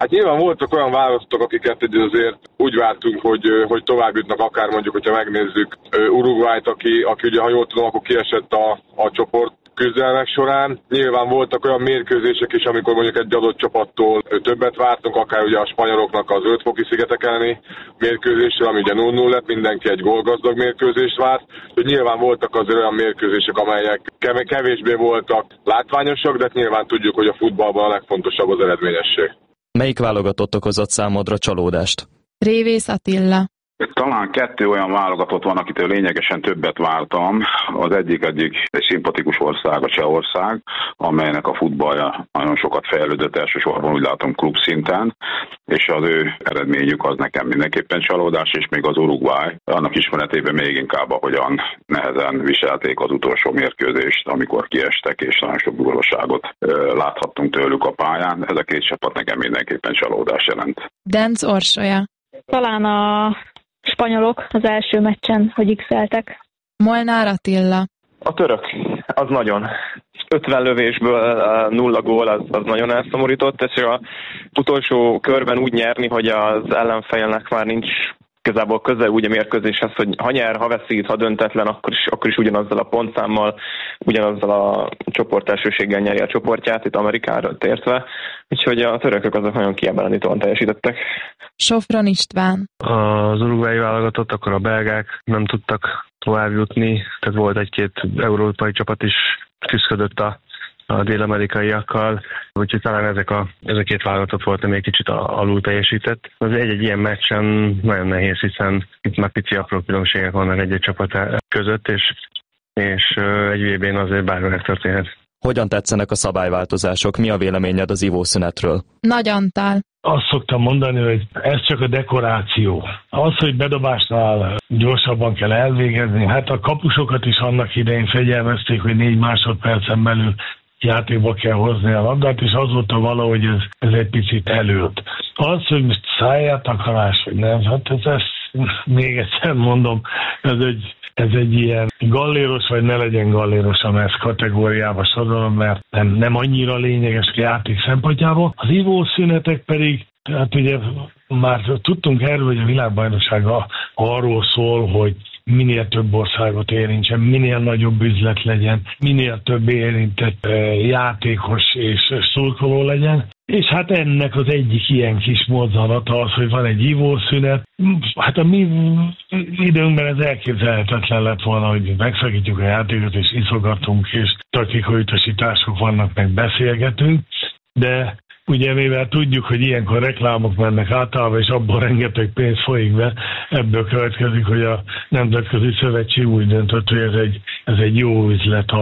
Hát nyilván voltak olyan választók, akiket azért úgy vártunk, hogy tovább jutnak, akár mondjuk, hogyha megnézzük Uruguayt, aki ugye, ha jól tudom, akkor kiesett a csoport küzdelmek során. Nyilván voltak olyan mérkőzések is, amikor mondjuk egy adott csapattól többet vártunk, akár ugye a spanyoloknak az Zöld-foki-szigetek elleni mérkőzésről, ami ugye 0-0 lett, mindenki egy gólgazdag mérkőzést várt. Hogy nyilván voltak azért olyan mérkőzések, amelyek kevésbé voltak látványosak, de nyilván tudjuk, hogy a futballban a legfontosabb az eredményesség. Melyik válogatott okozott számodra csalódást? Révész Attila. Talán 2 olyan válogatott van, akitől lényegesen többet vártam. Az egyik egy szimpatikus ország, a Csehország, amelynek a futballja nagyon sokat fejlődött, elsősorban úgy látom klubszinten, és az ő eredményük az nekem mindenképpen csalódás, és még az Uruguay, annak ismeretében még inkább, ahogyan nehezen viselték az utolsó mérkőzést, amikor kiestek, és nagyon sok durvaságot láthattunk tőlük a pályán. Ez a 2 csapat nekem mindenképpen csalódás jelent. Denc Orsolya. Talán a spanyolok az első meccsen, hogy x-eltek. Molnár Attila. A török, az nagyon. 50 lövésből 0 gól, az nagyon elszomorított, és az utolsó körben úgy nyerni, hogy az ellenfélnek már nincs igazából közel úgy a mérkőzéshez, hogy ha nyer, ha veszít, ha döntetlen, akkor is ugyanazzal a pontszámmal, ugyanazzal a csoportelsőséggel nyeri a csoportját, itt Amerikára tértve. Úgyhogy a törökök azok nagyon kiemelenítóan teljesítettek. Sofron István. Az uruguayi válogatott, akkor a belgák nem tudtak tovább jutni, tehát volt 1-2 európai csapat is küzdött a dél-amerikaiakkal, úgyhogy talán ez a 2 válogatott volt, ami egy kicsit alul teljesített. Az egy ilyen meccsen nagyon nehéz, hiszen itt már pici apró különbségek vannak egy csapat között, és egy VB-n azért bármi megtörténhet. Hogyan tetszenek a szabályváltozások? Mi a véleményed az ivószünetről? Nagy Antal. Azt szoktam mondani, hogy ez csak a dekoráció. Az, hogy bedobásnál gyorsabban kell elvégezni, hát a kapusokat is annak idején fegyelmezték, hogy 4 másodpercen belül játékba kell hozni a labdát, és azóta valahogy ez egy picit előtt. Az, hogy most száját-akarás, vagy nem, hát ez még egyszer mondom, ez egy ilyen galléros, vagy ne legyen galléros, amely ezt kategóriába sorolom, mert nem annyira lényeges a játék szempontjából. Az ivószünetek pedig, hát ugye már tudtunk erről, hogy a világbajnokság arról szól, hogy minél több országot érintsen, minél nagyobb üzlet legyen, minél több érintett játékos és szurkoló legyen. És hát ennek az egyik ilyen kis mozzanata az, hogy van egy ivószünet. Hát a mi időnkben ez elképzelhetetlen lett volna, hogy megszakítjuk a játékot, és iszogatunk, és taktikai utasítások vannak, meg beszélgetünk. De ugye mivel tudjuk, hogy ilyenkor reklámok mennek általában, és abból rengeteg pénz folyik be, ebből következik, hogy a Nemzetközi Szövetség úgy döntött, hogy ez egy jó üzlet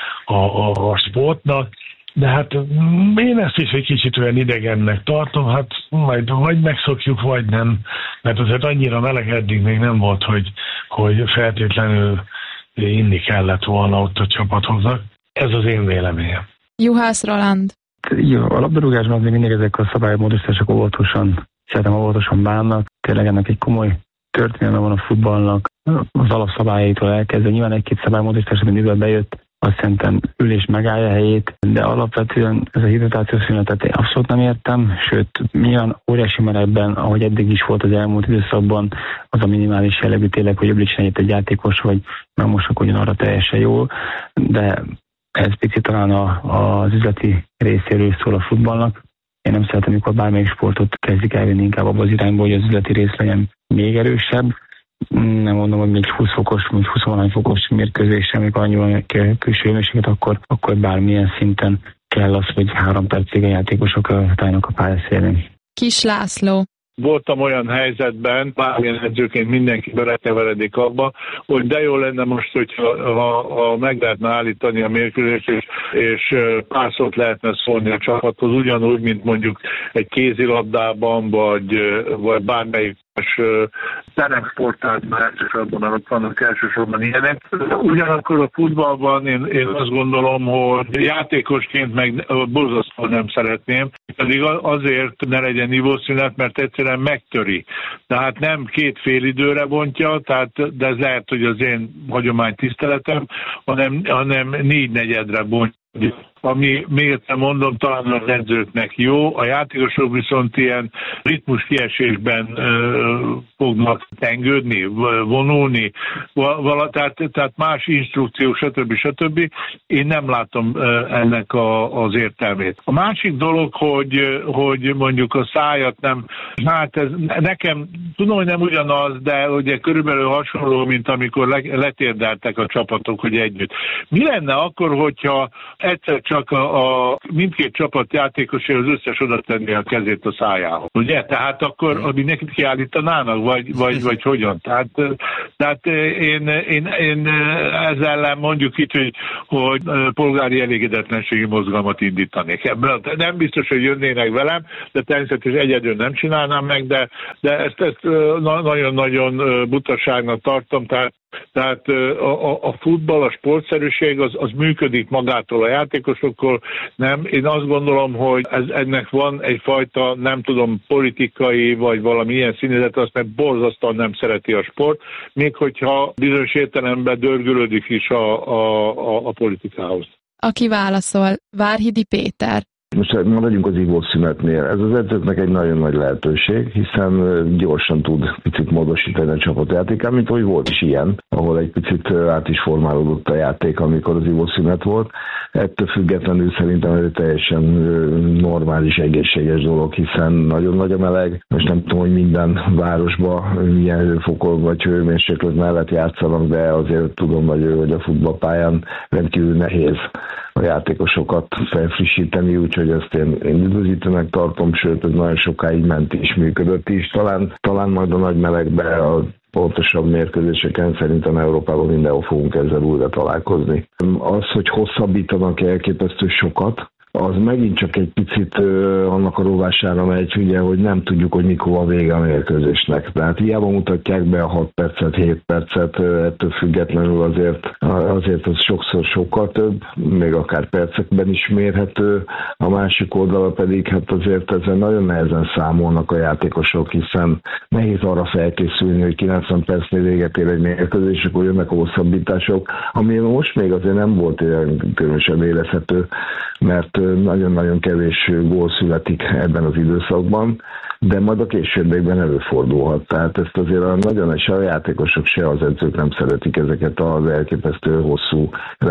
a sportnak. De hát én ezt is egy kicsit olyan idegennek tartom, hát majd vagy megszokjuk, vagy nem. Mert azért annyira meleg eddig még nem volt, hogy feltétlenül inni kellett volna ott a csapatoknak. Ez az én véleményem. Juhász Roland. Jó, a labdarúgásban még mindig ezek a szabálymódosítások óvatosan bánnak. Tényleg ennek egy komoly történelme van a futballnak. Az alapszabályaitól elkezdve nyilván 1-2 szabálymódosítás, ami időben bejött, azt szerintem ülés megállja a helyét, de alapvetően ez a hidratációs szünetet én abszolút nem értem, sőt, milyen óriási melegben, ahogy eddig is volt az elmúlt időszakban, az a minimális jellegű tényleg, hogy öblítsen egy játékos, vagy megmosakodjon arra teljesen jól, de ez picit talán az üzleti részéről szól a futballnak. Én nem szeretem, amikor bármelyik sportot kezdik elvinni inkább abba az irányba, hogy az üzleti rész legyen még erősebb. Nem mondom, hogy még 20 fokos, vagy 20 fokos mérkőzésre, amikor annyi van külső hőmérséklet, akkor bármilyen szinten kell az, hogy 3 percig a játékosok állnak a pályaszélén. Kis László. Voltam olyan helyzetben, bármilyen edzőként mindenki belekeveredik abba, hogy de jó lenne most, hogyha meg lehetne állítani a mérkőzést, és pár szót lehetne szólni a csapathoz, ugyanúgy, mint mondjuk egy kézilabdában, vagy bármelyik teremsportálban elsősorban, ott vannak elsősorban ilyenek. Ugyanakkor a futballban én azt gondolom, hogy játékosként meg borzasztóan nem szeretném, pedig azért ne legyen ivószünet, mert egyszerűen megtöri. Tehát nem 2 félidőre bontja, de ez lehet, hogy az én hagyomány tiszteletem, hanem 4/4-re bontja ami miért mondom, talán az edzőknek jó, a játékosok viszont ilyen ritmus kiesésben fognak tengődni, vonulni, tehát más instrukció, stb. Én nem látom ennek az értelmét. A másik dolog, hogy mondjuk a szájat nem, hát ez nekem, tudom, hogy nem ugyanaz, de ugye körülbelül hasonló, mint amikor letérdeltek a csapatok, hogy együtt. Mi lenne akkor, hogyha egyszer csak a mindkét csapat játékosai az összes oda tenni a kezét a szájához? Ugye? Tehát akkor mindenkit kiállítanának, vagy hogyan? Tehát én ezzel ellen mondjuk itt, hogy polgári elégedetlenségi mozgalmat indítanék. Ebből nem biztos, hogy jönnének velem, de természetesen egyedül nem csinálnám meg, de ezt nagyon-nagyon butaságnak tartom, tehát a futball, a sportszerűség az működik magától, a játékosokkal, nem. Én azt gondolom, hogy ennek van egyfajta, nem tudom, politikai vagy valami ilyen színezet, azt meg borzasztóan nem szereti a sport, még hogyha bizonyos értelemben dörgölődik is a politikához. Aki válaszol, Várhidi Péter. Most maradjunk az ivószünetnél. Ez az edzőknek egy nagyon nagy lehetőség, hiszen gyorsan tud picit módosítani a csapatjátékán, mint hogy volt is ilyen, ahol egy picit át is formálódott a játék, amikor az ivószünet volt. Ettől függetlenül szerintem ez egy teljesen normális, egészséges dolog, hiszen nagyon nagy a meleg. Most nem tudom, hogy minden városban milyen hőfokon vagy hőmérséklet mellett játszanak, de azért tudom, hogy a futballpályán rendkívül nehéz a játékosokat felfrissíteni, úgyhogy ezt én üdvözítőnek tartom, sőt, ez nagyon sokáig ment is, működött is. Talán majd a nagy melegben, a pontosabb mérkőzéseken szerintem Európában mindenhol fogunk ezzel újra találkozni. Az, hogy hosszabbítanak elképesztő sokat, az megint csak egy picit annak a rovására megy, ugye, hogy nem tudjuk, hogy mikor van vége a mérkőzésnek. Tehát hiába mutatják be a 6 percet, 7 percet, ettől függetlenül azért az sokszor sokkal több, még akár percekben is mérhető. A másik oldala pedig, hát azért ezzel nagyon nehezen számolnak a játékosok, hiszen nehéz arra felkészülni, hogy 90 percnél véget ér egy mérkőzés, akkor jönnek a hosszabbítások, ami most még azért nem volt olyan különösen érezhető, mert nagyon-nagyon kevés gól születik ebben az időszakban, de majd a későbbiekben előfordulhat. Tehát ezt azért nagyon se a játékosok, se az edzők nem szeretik ezeket az elképesztő hosszú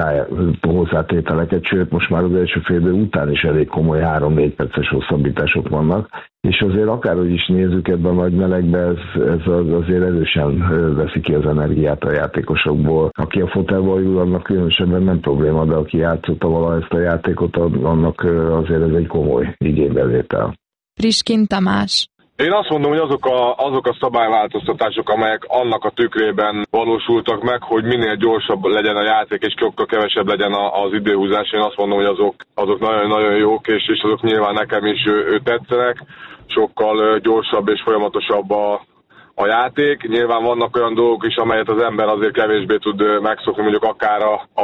hozzátételeket, sőt most már az első fél idő után is elég komoly 3-4 perces hosszabbítások vannak, és azért akárhogy is nézzük ebben a nagy melegbe, ez azért erősen veszi ki az energiát a játékosokból. Aki a fotelba jól, annak különösebben nem probléma, de aki játszotta valaha ezt a játékot, annak azért ez egy komoly igénybevétel. Priskin Tamás. Én azt mondom, hogy azok a szabályváltoztatások, amelyek annak a tükrében valósultak meg, hogy minél gyorsabb legyen a játék, és sokkal kevesebb legyen az időhúzás, én azt mondom, hogy azok nagyon-nagyon jók, és azok nyilván nekem is tetszenek. Sokkal gyorsabb és folyamatosabb a játék. Nyilván vannak olyan dolgok is, amelyet az ember azért kevésbé tud megszokni, mondjuk akár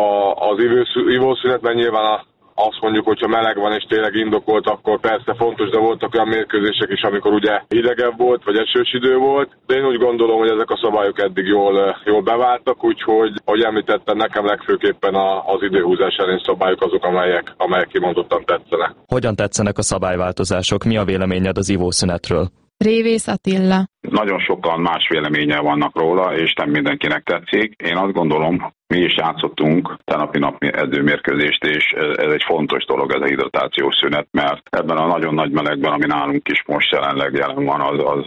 az ivószünetben nyilván azt mondjuk, hogyha meleg van és tényleg indokolt, akkor persze fontos, de voltak olyan mérkőzések is, amikor ugye hidegebb volt, vagy esős idő volt. De én úgy gondolom, hogy ezek a szabályok eddig jól beváltak, úgyhogy, ahogy említettem, nekem legfőképpen az időhúzás elleni szabályok azok, amelyek kimondottan tetszenek. Hogyan tetszenek a szabályváltozások? Mi a véleményed az ivószünetről? Révész Attila. Nagyon sokan más véleménye vannak róla, és nem mindenkinek tetszik. Én azt gondolom, mi is játszottunk tenapi edzőmérkőzést, és ez egy fontos dolog, ez a hidratációs szünet, mert ebben a nagyon nagy melegben, ami nálunk is most jelenleg jelen van,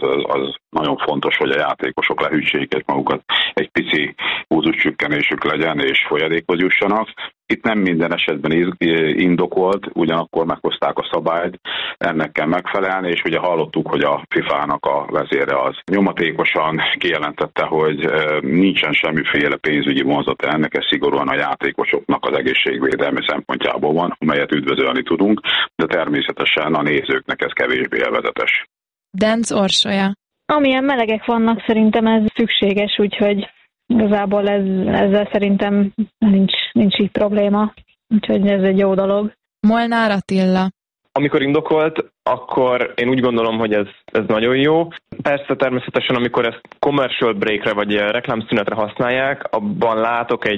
az nagyon fontos, hogy a játékosok lehűtsék magukat, egy pici húzuscsökkenésük legyen, és folyadékhoz jussanak. Itt nem minden esetben indokolt, ugyanakkor meghozták a szabályt, ennek kell megfelelni, és ugye hallottuk, hogy a FIFA-nak a vezére az nyomatékosan kijelentette, hogy nincsen semmiféle pénzügyi vonzata ennek, ez szigorúan a játékosoknak az egészségvédelmi szempontjából van, amelyet üdvözölni tudunk, de természetesen a nézőknek ez kevésbé élvezetes. Denc Orsolya. Amilyen melegek vannak, szerintem ez szükséges, úgyhogy igazából ezzel szerintem nincs így probléma, úgyhogy ez egy jó dolog. Molnár Attila. Amikor indokolt, akkor én úgy gondolom, hogy ez nagyon jó. Persze természetesen, amikor ezt commercial breakre vagy reklámszünetre használják, abban látok egy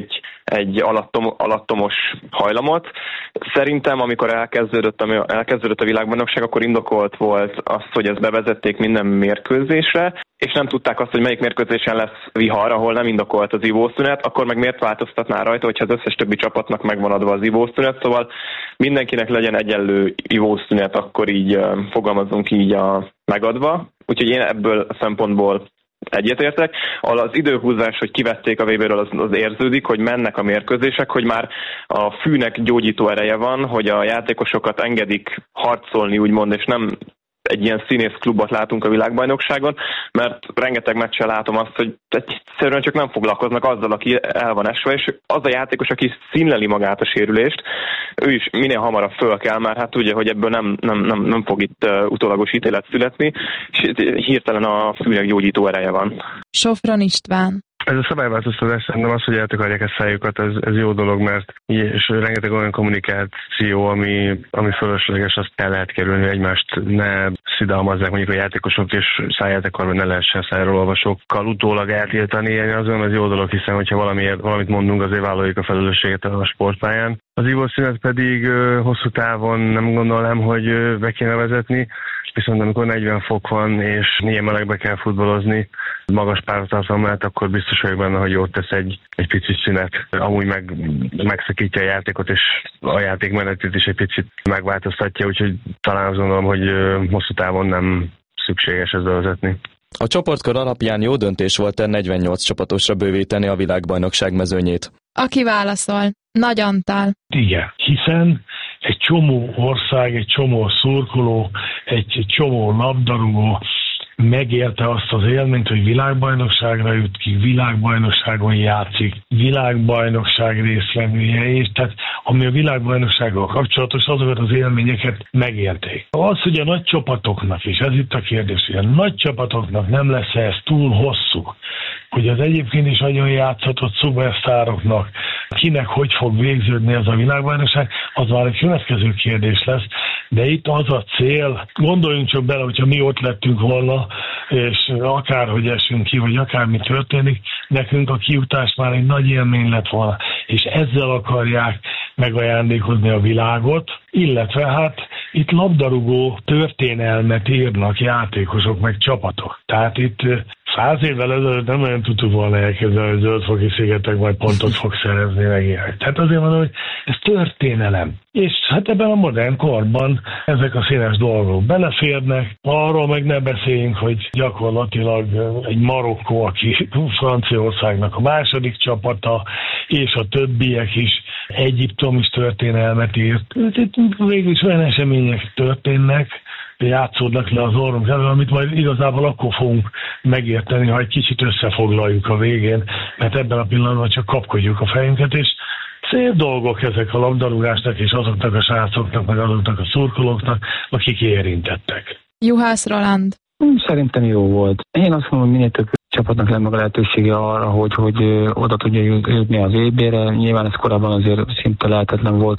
egy alattomos hajlamot. Szerintem, amikor elkezdődött a világbajnokság, akkor indokolt volt az, hogy ezt bevezették minden mérkőzésre, és nem tudták azt, hogy melyik mérkőzésen lesz vihar, ahol nem indokolt az ivószünet, akkor meg miért változtatná rajta, hogyha az összes többi csapatnak megvan adva az ivószünet, szóval mindenkinek legyen egyenlő ivószünet, akkor így fogalmazunk így megadva. Úgyhogy én ebből a szempontból egyetértek. Az időhúzás, hogy kivették a VB-ről, az érződik, hogy mennek a mérkőzések, hogy már a fűnek gyógyító ereje van, hogy a játékosokat engedik harcolni, úgymond, és nem egy ilyen színészklubot látunk a világbajnokságon, mert rengeteg meccsen látom azt, hogy egyszerűen csak nem foglalkoznak azzal, aki el van esve, és az a játékos, aki színleli magát a sérülést, ő is minél hamarabb föl kell, mert hát tudja, hogy ebből nem fog itt utólagos ítélet születni, és hirtelen a fűnek gyógyító ereje van. Sofron István. Ez a szabályváltoztatás szerintem az, hogy eltakarják a szájukat, ez jó dolog, mert és rengeteg olyan kommunikáció, ami fölösleges, azt el lehet kerülni, hogy egymást ne szidalmazzák mondjuk a játékosok, és száját akarva ne lehessen szájról olvasókkal utólag eltiltani. Azon az jó dolog, hiszen hogyha valamit mondunk, azért vállaljuk a felelősséget a sportpályán. Az ivószünet pedig hosszú távon nem gondolom, hogy be kéne vezetni, viszont amikor 40 fok van, és ilyen melegbe kell futballozni, magas páratartalom mellett, akkor biztos vagyok benne, hogy jót tesz egy pici szünet. Amúgy megszakítja a játékot, és a játékmenetét is egy picit megváltoztatja, úgyhogy talán azt gondolom, hogy hosszú távon nem szükséges ezt bevezetni. A csoportkör alapján jó döntés volt 48 csapatosra bővíteni a világbajnokság mezőnyét. Aki válaszol? Nagy Antal. Igen, hiszen egy csomó ország, egy csomó szurkoló, egy csomó labdarúgó megélte azt az élményt, hogy világbajnokságra jut ki, világbajnokságon játszik, világbajnokság résztvevője, és tehát ami a világbajnoksággal kapcsolatos, azokat az élményeket megérték. Az, hogy a nagy csapatoknak, és ez itt a kérdés, hogy a nagy csapatoknak nem lesz ez túl hosszú, hogy az egyébként is nagyon játszatott szupersztároknak kinek hogy fog végződni ez a világbajnokság, az már egy következő kérdés lesz, de itt az a cél, gondoljunk csak bele, hogyha mi ott lettünk volna, és akárhogy esünk ki, vagy akármi történik, nekünk a kijutás már egy nagy élmény lett volna, és ezzel akarják megajándékozni a világot, illetve hát itt labdarúgó történelmet írnak játékosok, meg csapatok. Tehát itt 100 évvel ezelőtt nem olyan tudtuk volna elképzelni, hogy Zöld-foki szigetek majd pontot fog szerezni meg ilyenek. Tehát azért mondom, hogy ez történelem. És hát ebben a modern korban ezek a színes dolgok beleférnek, arról meg ne beszéljünk, hogy gyakorlatilag egy Marokkó, aki Franciaországnak a második csapata, és a többiek is, Egyiptom is történelmet írt. Itt végül is olyan események történnek, játszódnak le az orrunk elől, amit majd igazából akkor fogunk megérteni, ha egy kicsit összefoglaljuk a végén, mert ebben a pillanatban csak kapkodjuk a fejünket, és szép dolgok ezek a labdarúgásnak, és azoknak a srácoknak, meg azoknak a szurkolóknak, akik érintettek. Juhász Roland. Szerintem jó volt. Én azt mondom, hogy minél több csapatnak lenne meg a lehetősége arra, hogy oda tudja jutni a VB-re. Nyilván ez korábban azért szinte lehetetlen volt,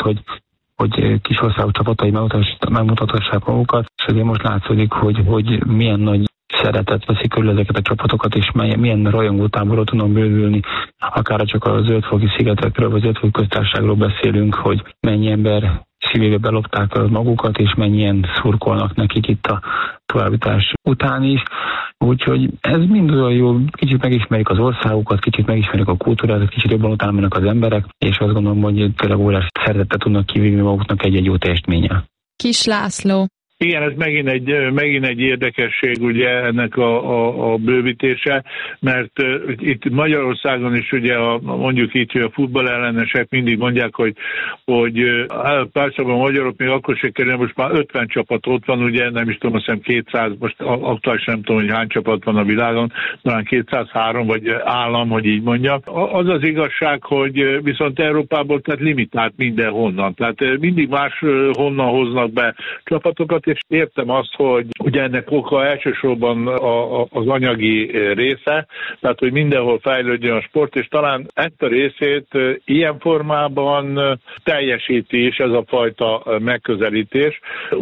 hogy kisországú csapatai megmutathassák magukat, és azért most látszódik, hogy milyen nagy szeretet veszik körül ezeket a csapatokat, és milyen rajongótáborról tudnak bővülni, akár csak a Zöld-foki szigetekről, vagy Zöld-foki köztársaságról beszélünk, hogy mennyi ember szívébe belopták magukat, és mennyien szurkolnak nekik itt a továbbítás után is. Úgyhogy ez mind olyan jó, kicsit megismerik az országokat, kicsit megismerik a kultúrát, kicsit jobban utána mennek az emberek, és azt gondolom, hogy tényleg óriási szeretettel tudnak kivívni maguknak egy jó teljesítménnyel. Kis László. Igen, ez megint egy érdekesség, ugye ennek a bővítése, mert itt Magyarországon is ugye mondjuk itt, hogy a futballellenesek mindig mondják, hogy persze a magyarok még akkor se kerül, most már 50 csapat ott van, ugye nem is tudom, azt hiszem 200, most aktuális nem tudom, hogy hány csapat van a világon, talán 203 vagy állam, hogy így mondjam. Az az igazság, hogy viszont Európából tehát limitált mindenhonnan, tehát mindig más honnan hoznak be csapatokat, és értem azt, hogy ugye ennek oka elsősorban az anyagi része, tehát hogy mindenhol fejlődjön a sport, és talán ezt a részét ilyen formában teljesíti is ez a fajta megközelítés.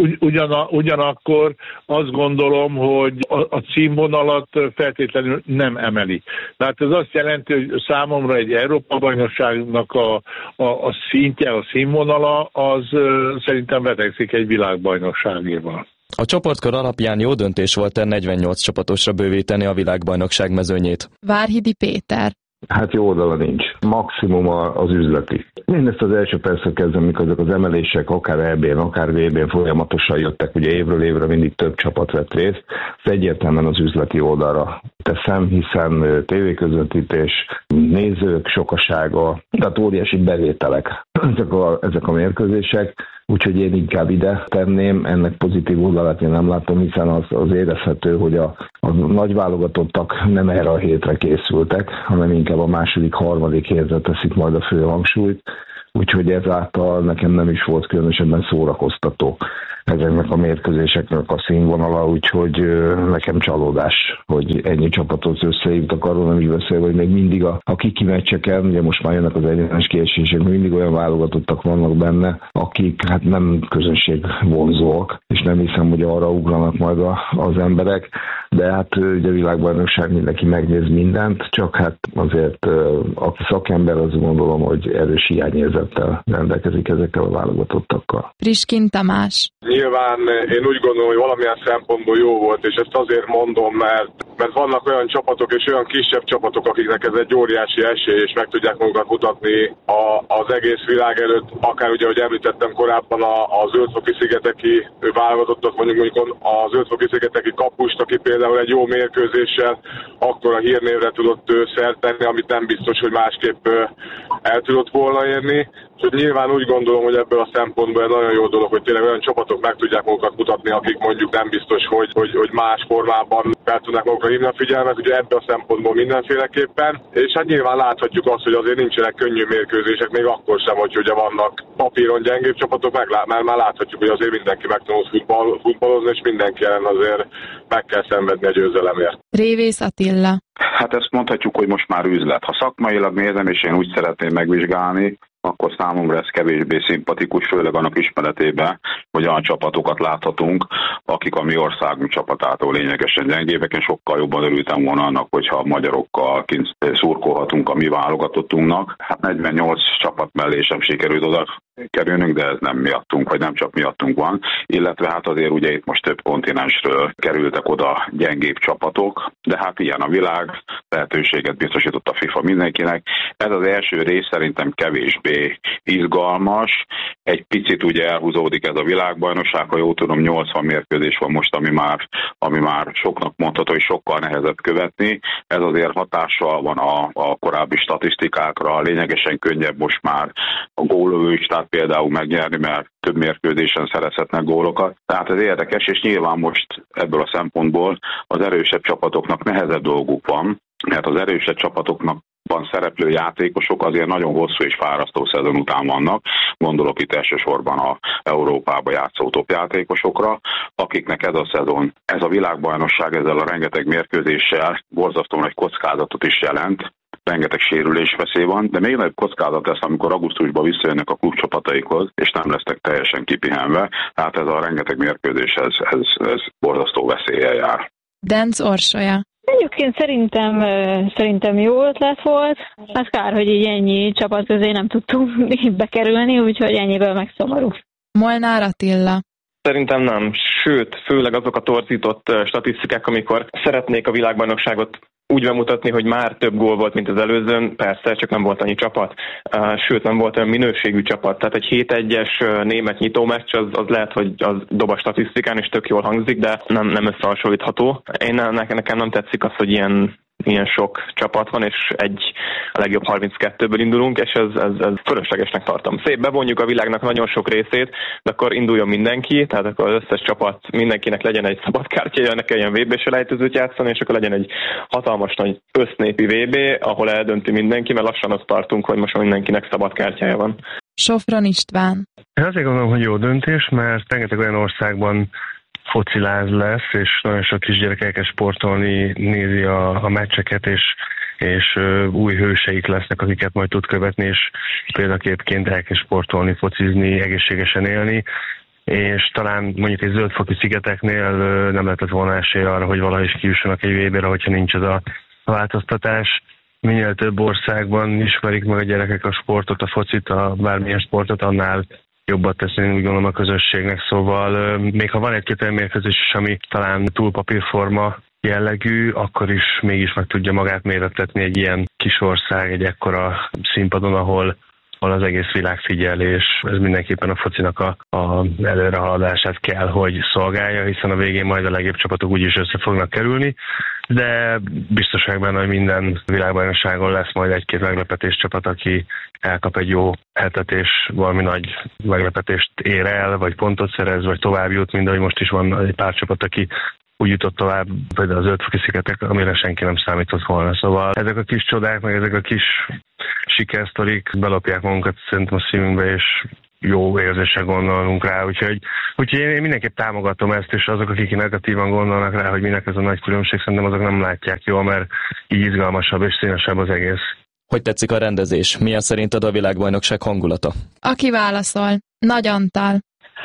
Ugyanakkor azt gondolom, hogy a színvonalat feltétlenül nem emeli. Tehát ez azt jelenti, hogy számomra egy Európa-bajnokságnak a szintje, a színvonala, az szerintem vetekszik egy világbajnokságéval. A csoportkör alapján jó döntés volt 48 csapatosra bővíteni a világbajnokság mezőnyét. Várhidi Péter. Hát jó oldala nincs. Maximum az üzleti. Mindezt az első percet kezdve, mikor ezek az emelések akár EB-n, akár VB-n folyamatosan jöttek, ugye évről évre mindig több csapat vett részt, ez egyértelműen az üzleti oldalra teszem, hiszen tévéközvetítés, nézők sokasága, tehát óriási bevételek ezek a mérkőzések. Úgyhogy én inkább ide tenném, ennek pozitív oldalát én nem látom, hiszen az érezhető, hogy a nagy válogatottak nem erre a hétre készültek, hanem inkább a második, harmadik hétre teszik majd a fő hangsúlyt, úgyhogy ezáltal nekem nem is volt különösebben szórakoztató ezeknek a mérkőzéseknek a színvonala, úgyhogy nekem csalódás, hogy ennyi csapatot összehívtak, arról nem is beszélve, hogy még mindig a kiki meccseken, ugye most már jönnek az egyenes kiesések, mindig olyan válogatottak vannak benne, akik hát nem közönségvonzóak, és nem hiszem, hogy arra ugranak majd az emberek, de hát ugye a világbajnokság mindenki megnéz mindent, csak hát azért aki szakember, azt gondolom, hogy erős hiányérzettel rendelkezik ezekkel a válogatottakkal. Priskin Tamás. Nyilván én úgy gondolom, hogy valamilyen szempontból jó volt, és ezt azért mondom, mert vannak olyan csapatok és olyan kisebb csapatok, akiknek ez egy óriási esély, és meg tudják magukat mutatni az egész világ előtt, akár ugye, ahogy említettem korábban, a Zöld-foki-szigeteki válogatottat, mondjuk a Zöld-foki-szigeteki kapust, aki például egy jó mérkőzéssel akkor a hírnévre tudott szert tenni, amit nem biztos, hogy másképp el tudott volna érni. Úgyhogy nyilván úgy gondolom, hogy ebből a szempontból egy nagyon jó dolog, hogy tényleg olyan csapatok meg tudják magukat mutatni, akik mondjuk nem biztos, hogy más formában fel tudnak magukra hívni a figyelmet, ugye ebből a szempontból mindenféleképpen. És hát nyilván láthatjuk azt, hogy azért nincsenek könnyű mérkőzések, még akkor sem, hogy ugye vannak papíron gyengébb csapatok, mert már láthatjuk, hogy azért mindenki megtanult futballozni, és mindenki ellen azért meg kell szenvedni a győzelemért. Révész Attila. Hát ezt mondhatjuk, hogy most már üzlet. Ha szakmailag nézem, és én úgy szeretném megvizsgálni, akkor számomra ez kevésbé szimpatikus, főleg annak ismeretében, hogy olyan csapatokat láthatunk, akik a mi országunk csapatától lényegesen gyengébbek. Én sokkal jobban örültem volna annak, hogyha a magyarokkal kint szurkolhatunk a mi válogatottunknak. Hát 48 csapat mellé sem sikerült oda kerülnünk, de ez nem miattunk, vagy nem csak miattunk van. Illetve hát azért ugye itt most több kontinensről kerültek oda gyengébb csapatok, de hát ilyen a világ, lehetőséget biztosított a FIFA mindenkinek. Ez az első rész szerintem kevésbé izgalmas. Egy picit ugye elhúzódik ez a világbajnokság, ha jól tudom, 80 mérkőzés van most, ami már soknak mondható, hogy sokkal nehezebb követni. Ez azért hatással van a korábbi statisztikákra, lényegesen könnyebb most már a gólövőistát például megnyerni, mert több mérkőzésen szerezhetnek gólokat. Tehát ez érdekes, és nyilván most ebből a szempontból az erősebb csapatoknak nehezebb dolguk van, mert az erősebb csapatoknak szereplő játékosok azért nagyon hosszú és fárasztó szezon után vannak. Gondolok itt elsősorban a Európába játszó top játékosokra, akiknek ez a szezon, ez a világbajnokság ezzel a rengeteg mérkőzéssel borzasztó nagy kockázatot is jelent. Rengeteg sérülésveszély van, de még nagyobb kockázat lesz, amikor augusztusban visszajönnek a klubcsapataikhoz, és nem lesznek teljesen kipihenve. Tehát ez a rengeteg mérkőzés, ez borzasztó veszéllyel jár. Denc Orsolya. Egyébként szerintem jó ötlet volt. Hát kár, hogy így ennyi csapat közé nem tudtunk bekerülni, úgyhogy ennyiből megszomorú. Molnár Attila. Szerintem nem, sőt, főleg azok a torzított statisztikák, amikor szeretnék a világbajnokságot úgy bemutatni, hogy már több gól volt, mint az előzőn, persze, csak nem volt annyi csapat, sőt nem volt olyan minőségű csapat, tehát egy 7-1-es német nyitómeccs, az lehet, hogy az dob a statisztikán, és tök jól hangzik, de nem összehasonlítható. Nekem nem tetszik az, hogy ilyen sok csapat van, és a legjobb 32-ből indulunk, és ez fölöslegesnek tartom. Szép, bevonjuk a világnak nagyon sok részét, de akkor induljon mindenki, tehát akkor az összes csapat, mindenkinek legyen egy szabad kártyája, ne kelljen VB-selejtezőt játszani, és akkor legyen egy hatalmas nagy össznépi VB, ahol eldönti mindenki, mert lassan azt tartunk, hogy most mindenkinek szabad kártyája van. Sofron István. Én azért gondolom, hogy jó döntés, mert rengeteg olyan országban fociláz lesz, és nagyon sok kisgyerek elkezd sportolni, nézi a meccseket, és új hőseik lesznek, akiket majd tud követni, és példaképként elkezd sportolni, focizni, egészségesen élni, és talán mondjuk egy zöldfoki szigeteknél nem lehetett volna esély arra, hogy valahogy is kijussanak egy VB-re, hogyha nincs ez a változtatás. Minél több országban ismerik meg a gyerekek a sportot, a focit, a bármilyen sportot, annál jobbat tesz, én úgy gondolom, a közösségnek. Szóval még ha van egy-két olyan mérkőzés is, ami talán túl papírforma jellegű, akkor is mégis meg tudja magát mérettetni egy ilyen kis ország, egy ekkora színpadon, ahol az egész világ figyel, és ez mindenképpen a focinak a előrehaladását kell, hogy szolgálja, hiszen a végén majd a legjobb csapatok úgyis össze fognak kerülni, de biztos vagyok benne, hogy minden világbajnokságon lesz majd egy-két meglepetés csapat, aki elkap egy jó hetet, és valami nagy meglepetést ér el, vagy pontot szerez, vagy tovább jut, mint ahogy most is van egy pár csapat, aki úgy jutott tovább, például az Zöld-foki szigetek, amire senki nem számított volna. Szóval ezek a kis csodák, meg ezek a kis sikersztorik belopják magunkat szerintem a szívünkbe, és jó érzéssel gondolunk rá. Úgyhogy én mindenképp támogatom ezt, és azok, akik negatívan gondolnak rá, hogy minek ez a nagy különbség, szerintem azok nem látják jól, mert így izgalmasabb és színesebb az egész. Hogy tetszik a rendezés? Milyen szerinted a világbajnokság hangulata? Aki válaszol? Nagy Antal.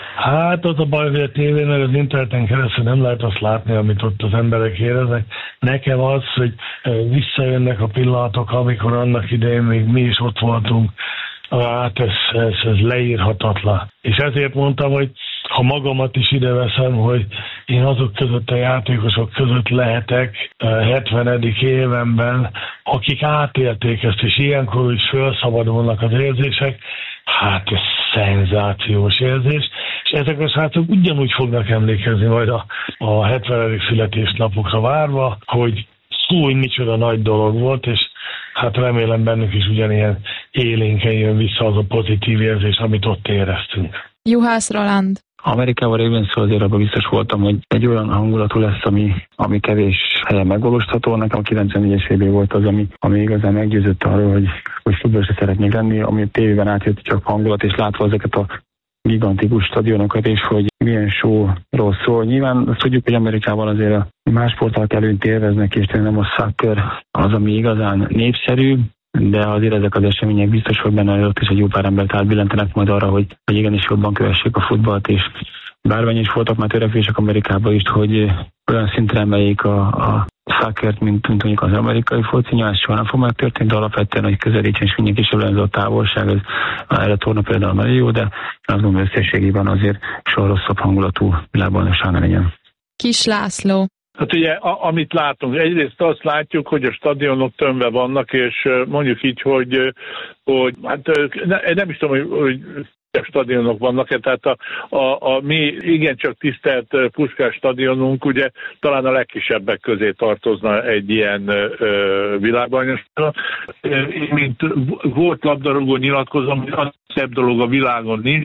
Hát az a baj, hogy a tévén, meg az interneten keresztül nem lehet azt látni, amit ott az emberek éreznek. Nekem az, hogy visszajönnek a pillanatok, amikor annak idején még mi is ott voltunk, hát ez leírhatatlan. És ezért mondtam, hogy ha magamat is ide veszem, hogy én azok között a játékosok között lehetek 70. évemben, akik átélték ezt, és ilyenkor is felszabadulnak az érzések, hát ez szenzációs érzés, és ezek a srácok ugyanúgy fognak emlékezni majd a 70. születésnapokra várva, hogy hogy micsoda nagy dolog volt, és hát remélem bennük is ugyanilyen élénken jön vissza az a pozitív érzés, amit ott éreztünk. Juhász Roland. Amerikában régen szó azért abban biztos voltam, hogy egy olyan hangulatú lesz, ami kevés helyen megvalósítható. Nekem a 94-es VB volt az, ami igazán meggyőzött arról, hogy futballista szeretnék lenni, ami a tévében átjött csak hangulat, és látva ezeket a gigantikus stadionokat, és hogy milyen showról szól. Nyilván azt tudjuk, hogy Amerikában azért a más sportok előnyt élveznek, és nem a soccer az, ami igazán népszerű, de azért ezek az események biztos, hogy benne ott is egy jó pár embert átbillentenek majd arra, hogy igenis jobban kövessék a futballt, és bármennyi is voltak már törekvések Amerikában is, hogy olyan szintre emeljék a szokkert, mint mondjuk az amerikai foci, nyilván soha nem fog megtörténni, de alapvetően, hogy közelítsen és mindenki is ez a távolság, ez erre torna például nagyon jó, de azt gondolom összességében azért soha rosszabb hangulatú világbajnokság ne legyen. Kis László. Hát ugye, amit látunk, egyrészt azt látjuk, hogy a stadionok tömve vannak, és mondjuk így, hogy hát nem is tudom, hogy stadionok vannak, tehát a mi igencsak tisztelt Puskás stadionunk ugye talán a legkisebbek közé tartozna egy ilyen világbajnokságon. Én, mint volt labdarúgó nyilatkozom, hogy az szebb dolog a világon nincs,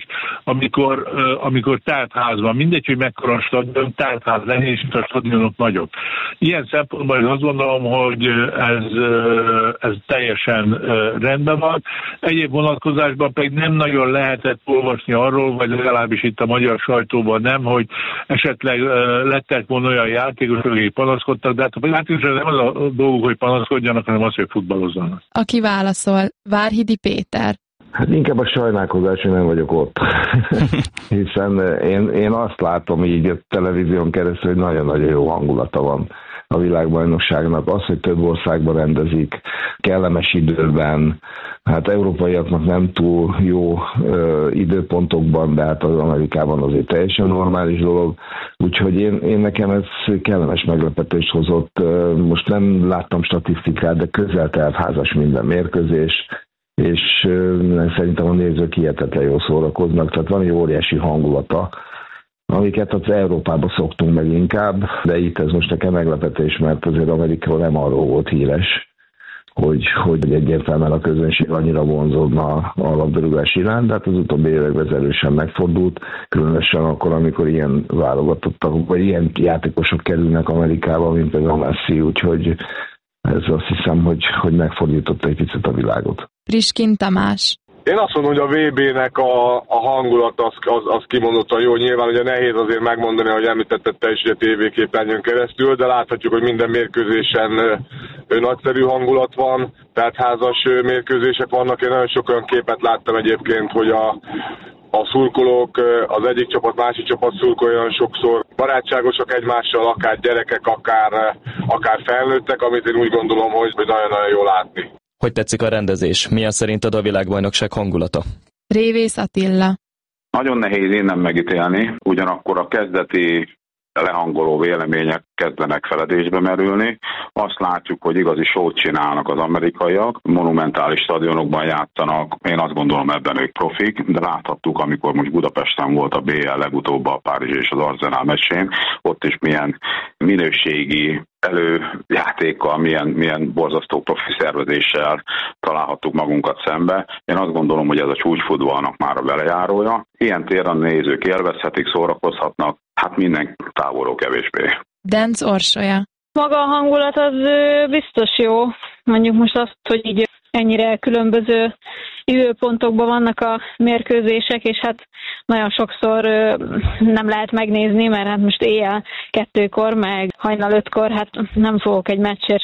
amikor telt ház van. Mindegy, hogy mekkora stadion, telt ház legyen, és a stadionok nagyok. Ilyen szempontból én azt gondolom, hogy ez teljesen rendben van. Egyéb vonatkozásban pedig nem nagyon lehetett olvasni arról, vagy legalábbis itt a magyar sajtóban nem, hogy esetleg lettek volna olyan játékosok, akik panaszkodtak, de hát a játékosok nem az a dolguk, hogy panaszkodjanak, hanem az, hogy futballozzanak. Aki válaszol, Várhidi Péter. Hát inkább a sajnálkozás, hogy nem vagyok ott. Hiszen én azt látom így a televízión keresztül, hogy nagyon-nagyon jó hangulata van a világbajnokságnak. Az, hogy több országban rendezik, kellemes időben, hát európaiaknak nem túl jó időpontokban, de hát az Amerikában azért teljesen normális dolog. Úgyhogy én nekem ez kellemes meglepetést hozott. Most nem láttam statisztikát, de közel telt házas minden mérkőzés, és szerintem a nézők hihetetlen jól szórakoznak, tehát van egy óriási hangulata, amiket az Európában szoktunk meg inkább, de itt ez most nekem meglepetés, mert azért Amerikában nem arról volt híres, hogy egyértelműen a közönség annyira vonzódna a labdarúgás iránt, de hát az utóbbi években erősen megfordult, különösen akkor, amikor ilyen válogatottak, vagy ilyen játékosok kerülnek Amerikába, mint például Messi, úgyhogy ez azt hiszem, hogy megfordította egy picit a világot. Priskin Tamás. Én azt mondom, hogy a VB-nek a hangulat az kimondottan jó. Nyilván ugye nehéz azért megmondani, hogy említetted te is ugye tévéképernyőn keresztül, de láthatjuk, hogy minden mérkőzésen nagyszerű hangulat van, tehát házas mérkőzések vannak. Én nagyon sok olyan képet láttam egyébként, hogy a szurkolók, az egyik csapat, másik csapat szurkoljon sokszor barátságosak egymással, akár gyerekek, akár felnőttek, amit én úgy gondolom, hogy nagyon-nagyon jól látni. Hogy tetszik a rendezés? Milyen szerinted a világbajnokság hangulata? Révész Attila. Nagyon nehéz innen megítélni, ugyanakkor a kezdeti lehangoló vélemények kezdenek feledésbe merülni. Azt látjuk, hogy igazi sót csinálnak az amerikaiak, monumentális stadionokban játszanak, én azt gondolom ebben ők profik, de láthattuk, amikor most Budapesten volt a BL legutóbb a Párizs és az Arsenal meccsén, ott is milyen minőségi előjátékkal, milyen borzasztó profi szervezéssel találhattuk magunkat szembe. Én azt gondolom, hogy ez a csúcsfutballnak már a velejárója. Ilyen téren nézők élvezhetik, szórakozhatnak, hát minden távolról kevésbé. Denc Orsolya. Maga a hangulat az biztos jó. Mondjuk most azt, hogy így ennyire különböző időpontokban vannak a mérkőzések, és hát nagyon sokszor nem lehet megnézni, mert hát most éjjel 2-kor, meg hajnal 5-kor, hát nem fogok egy meccsért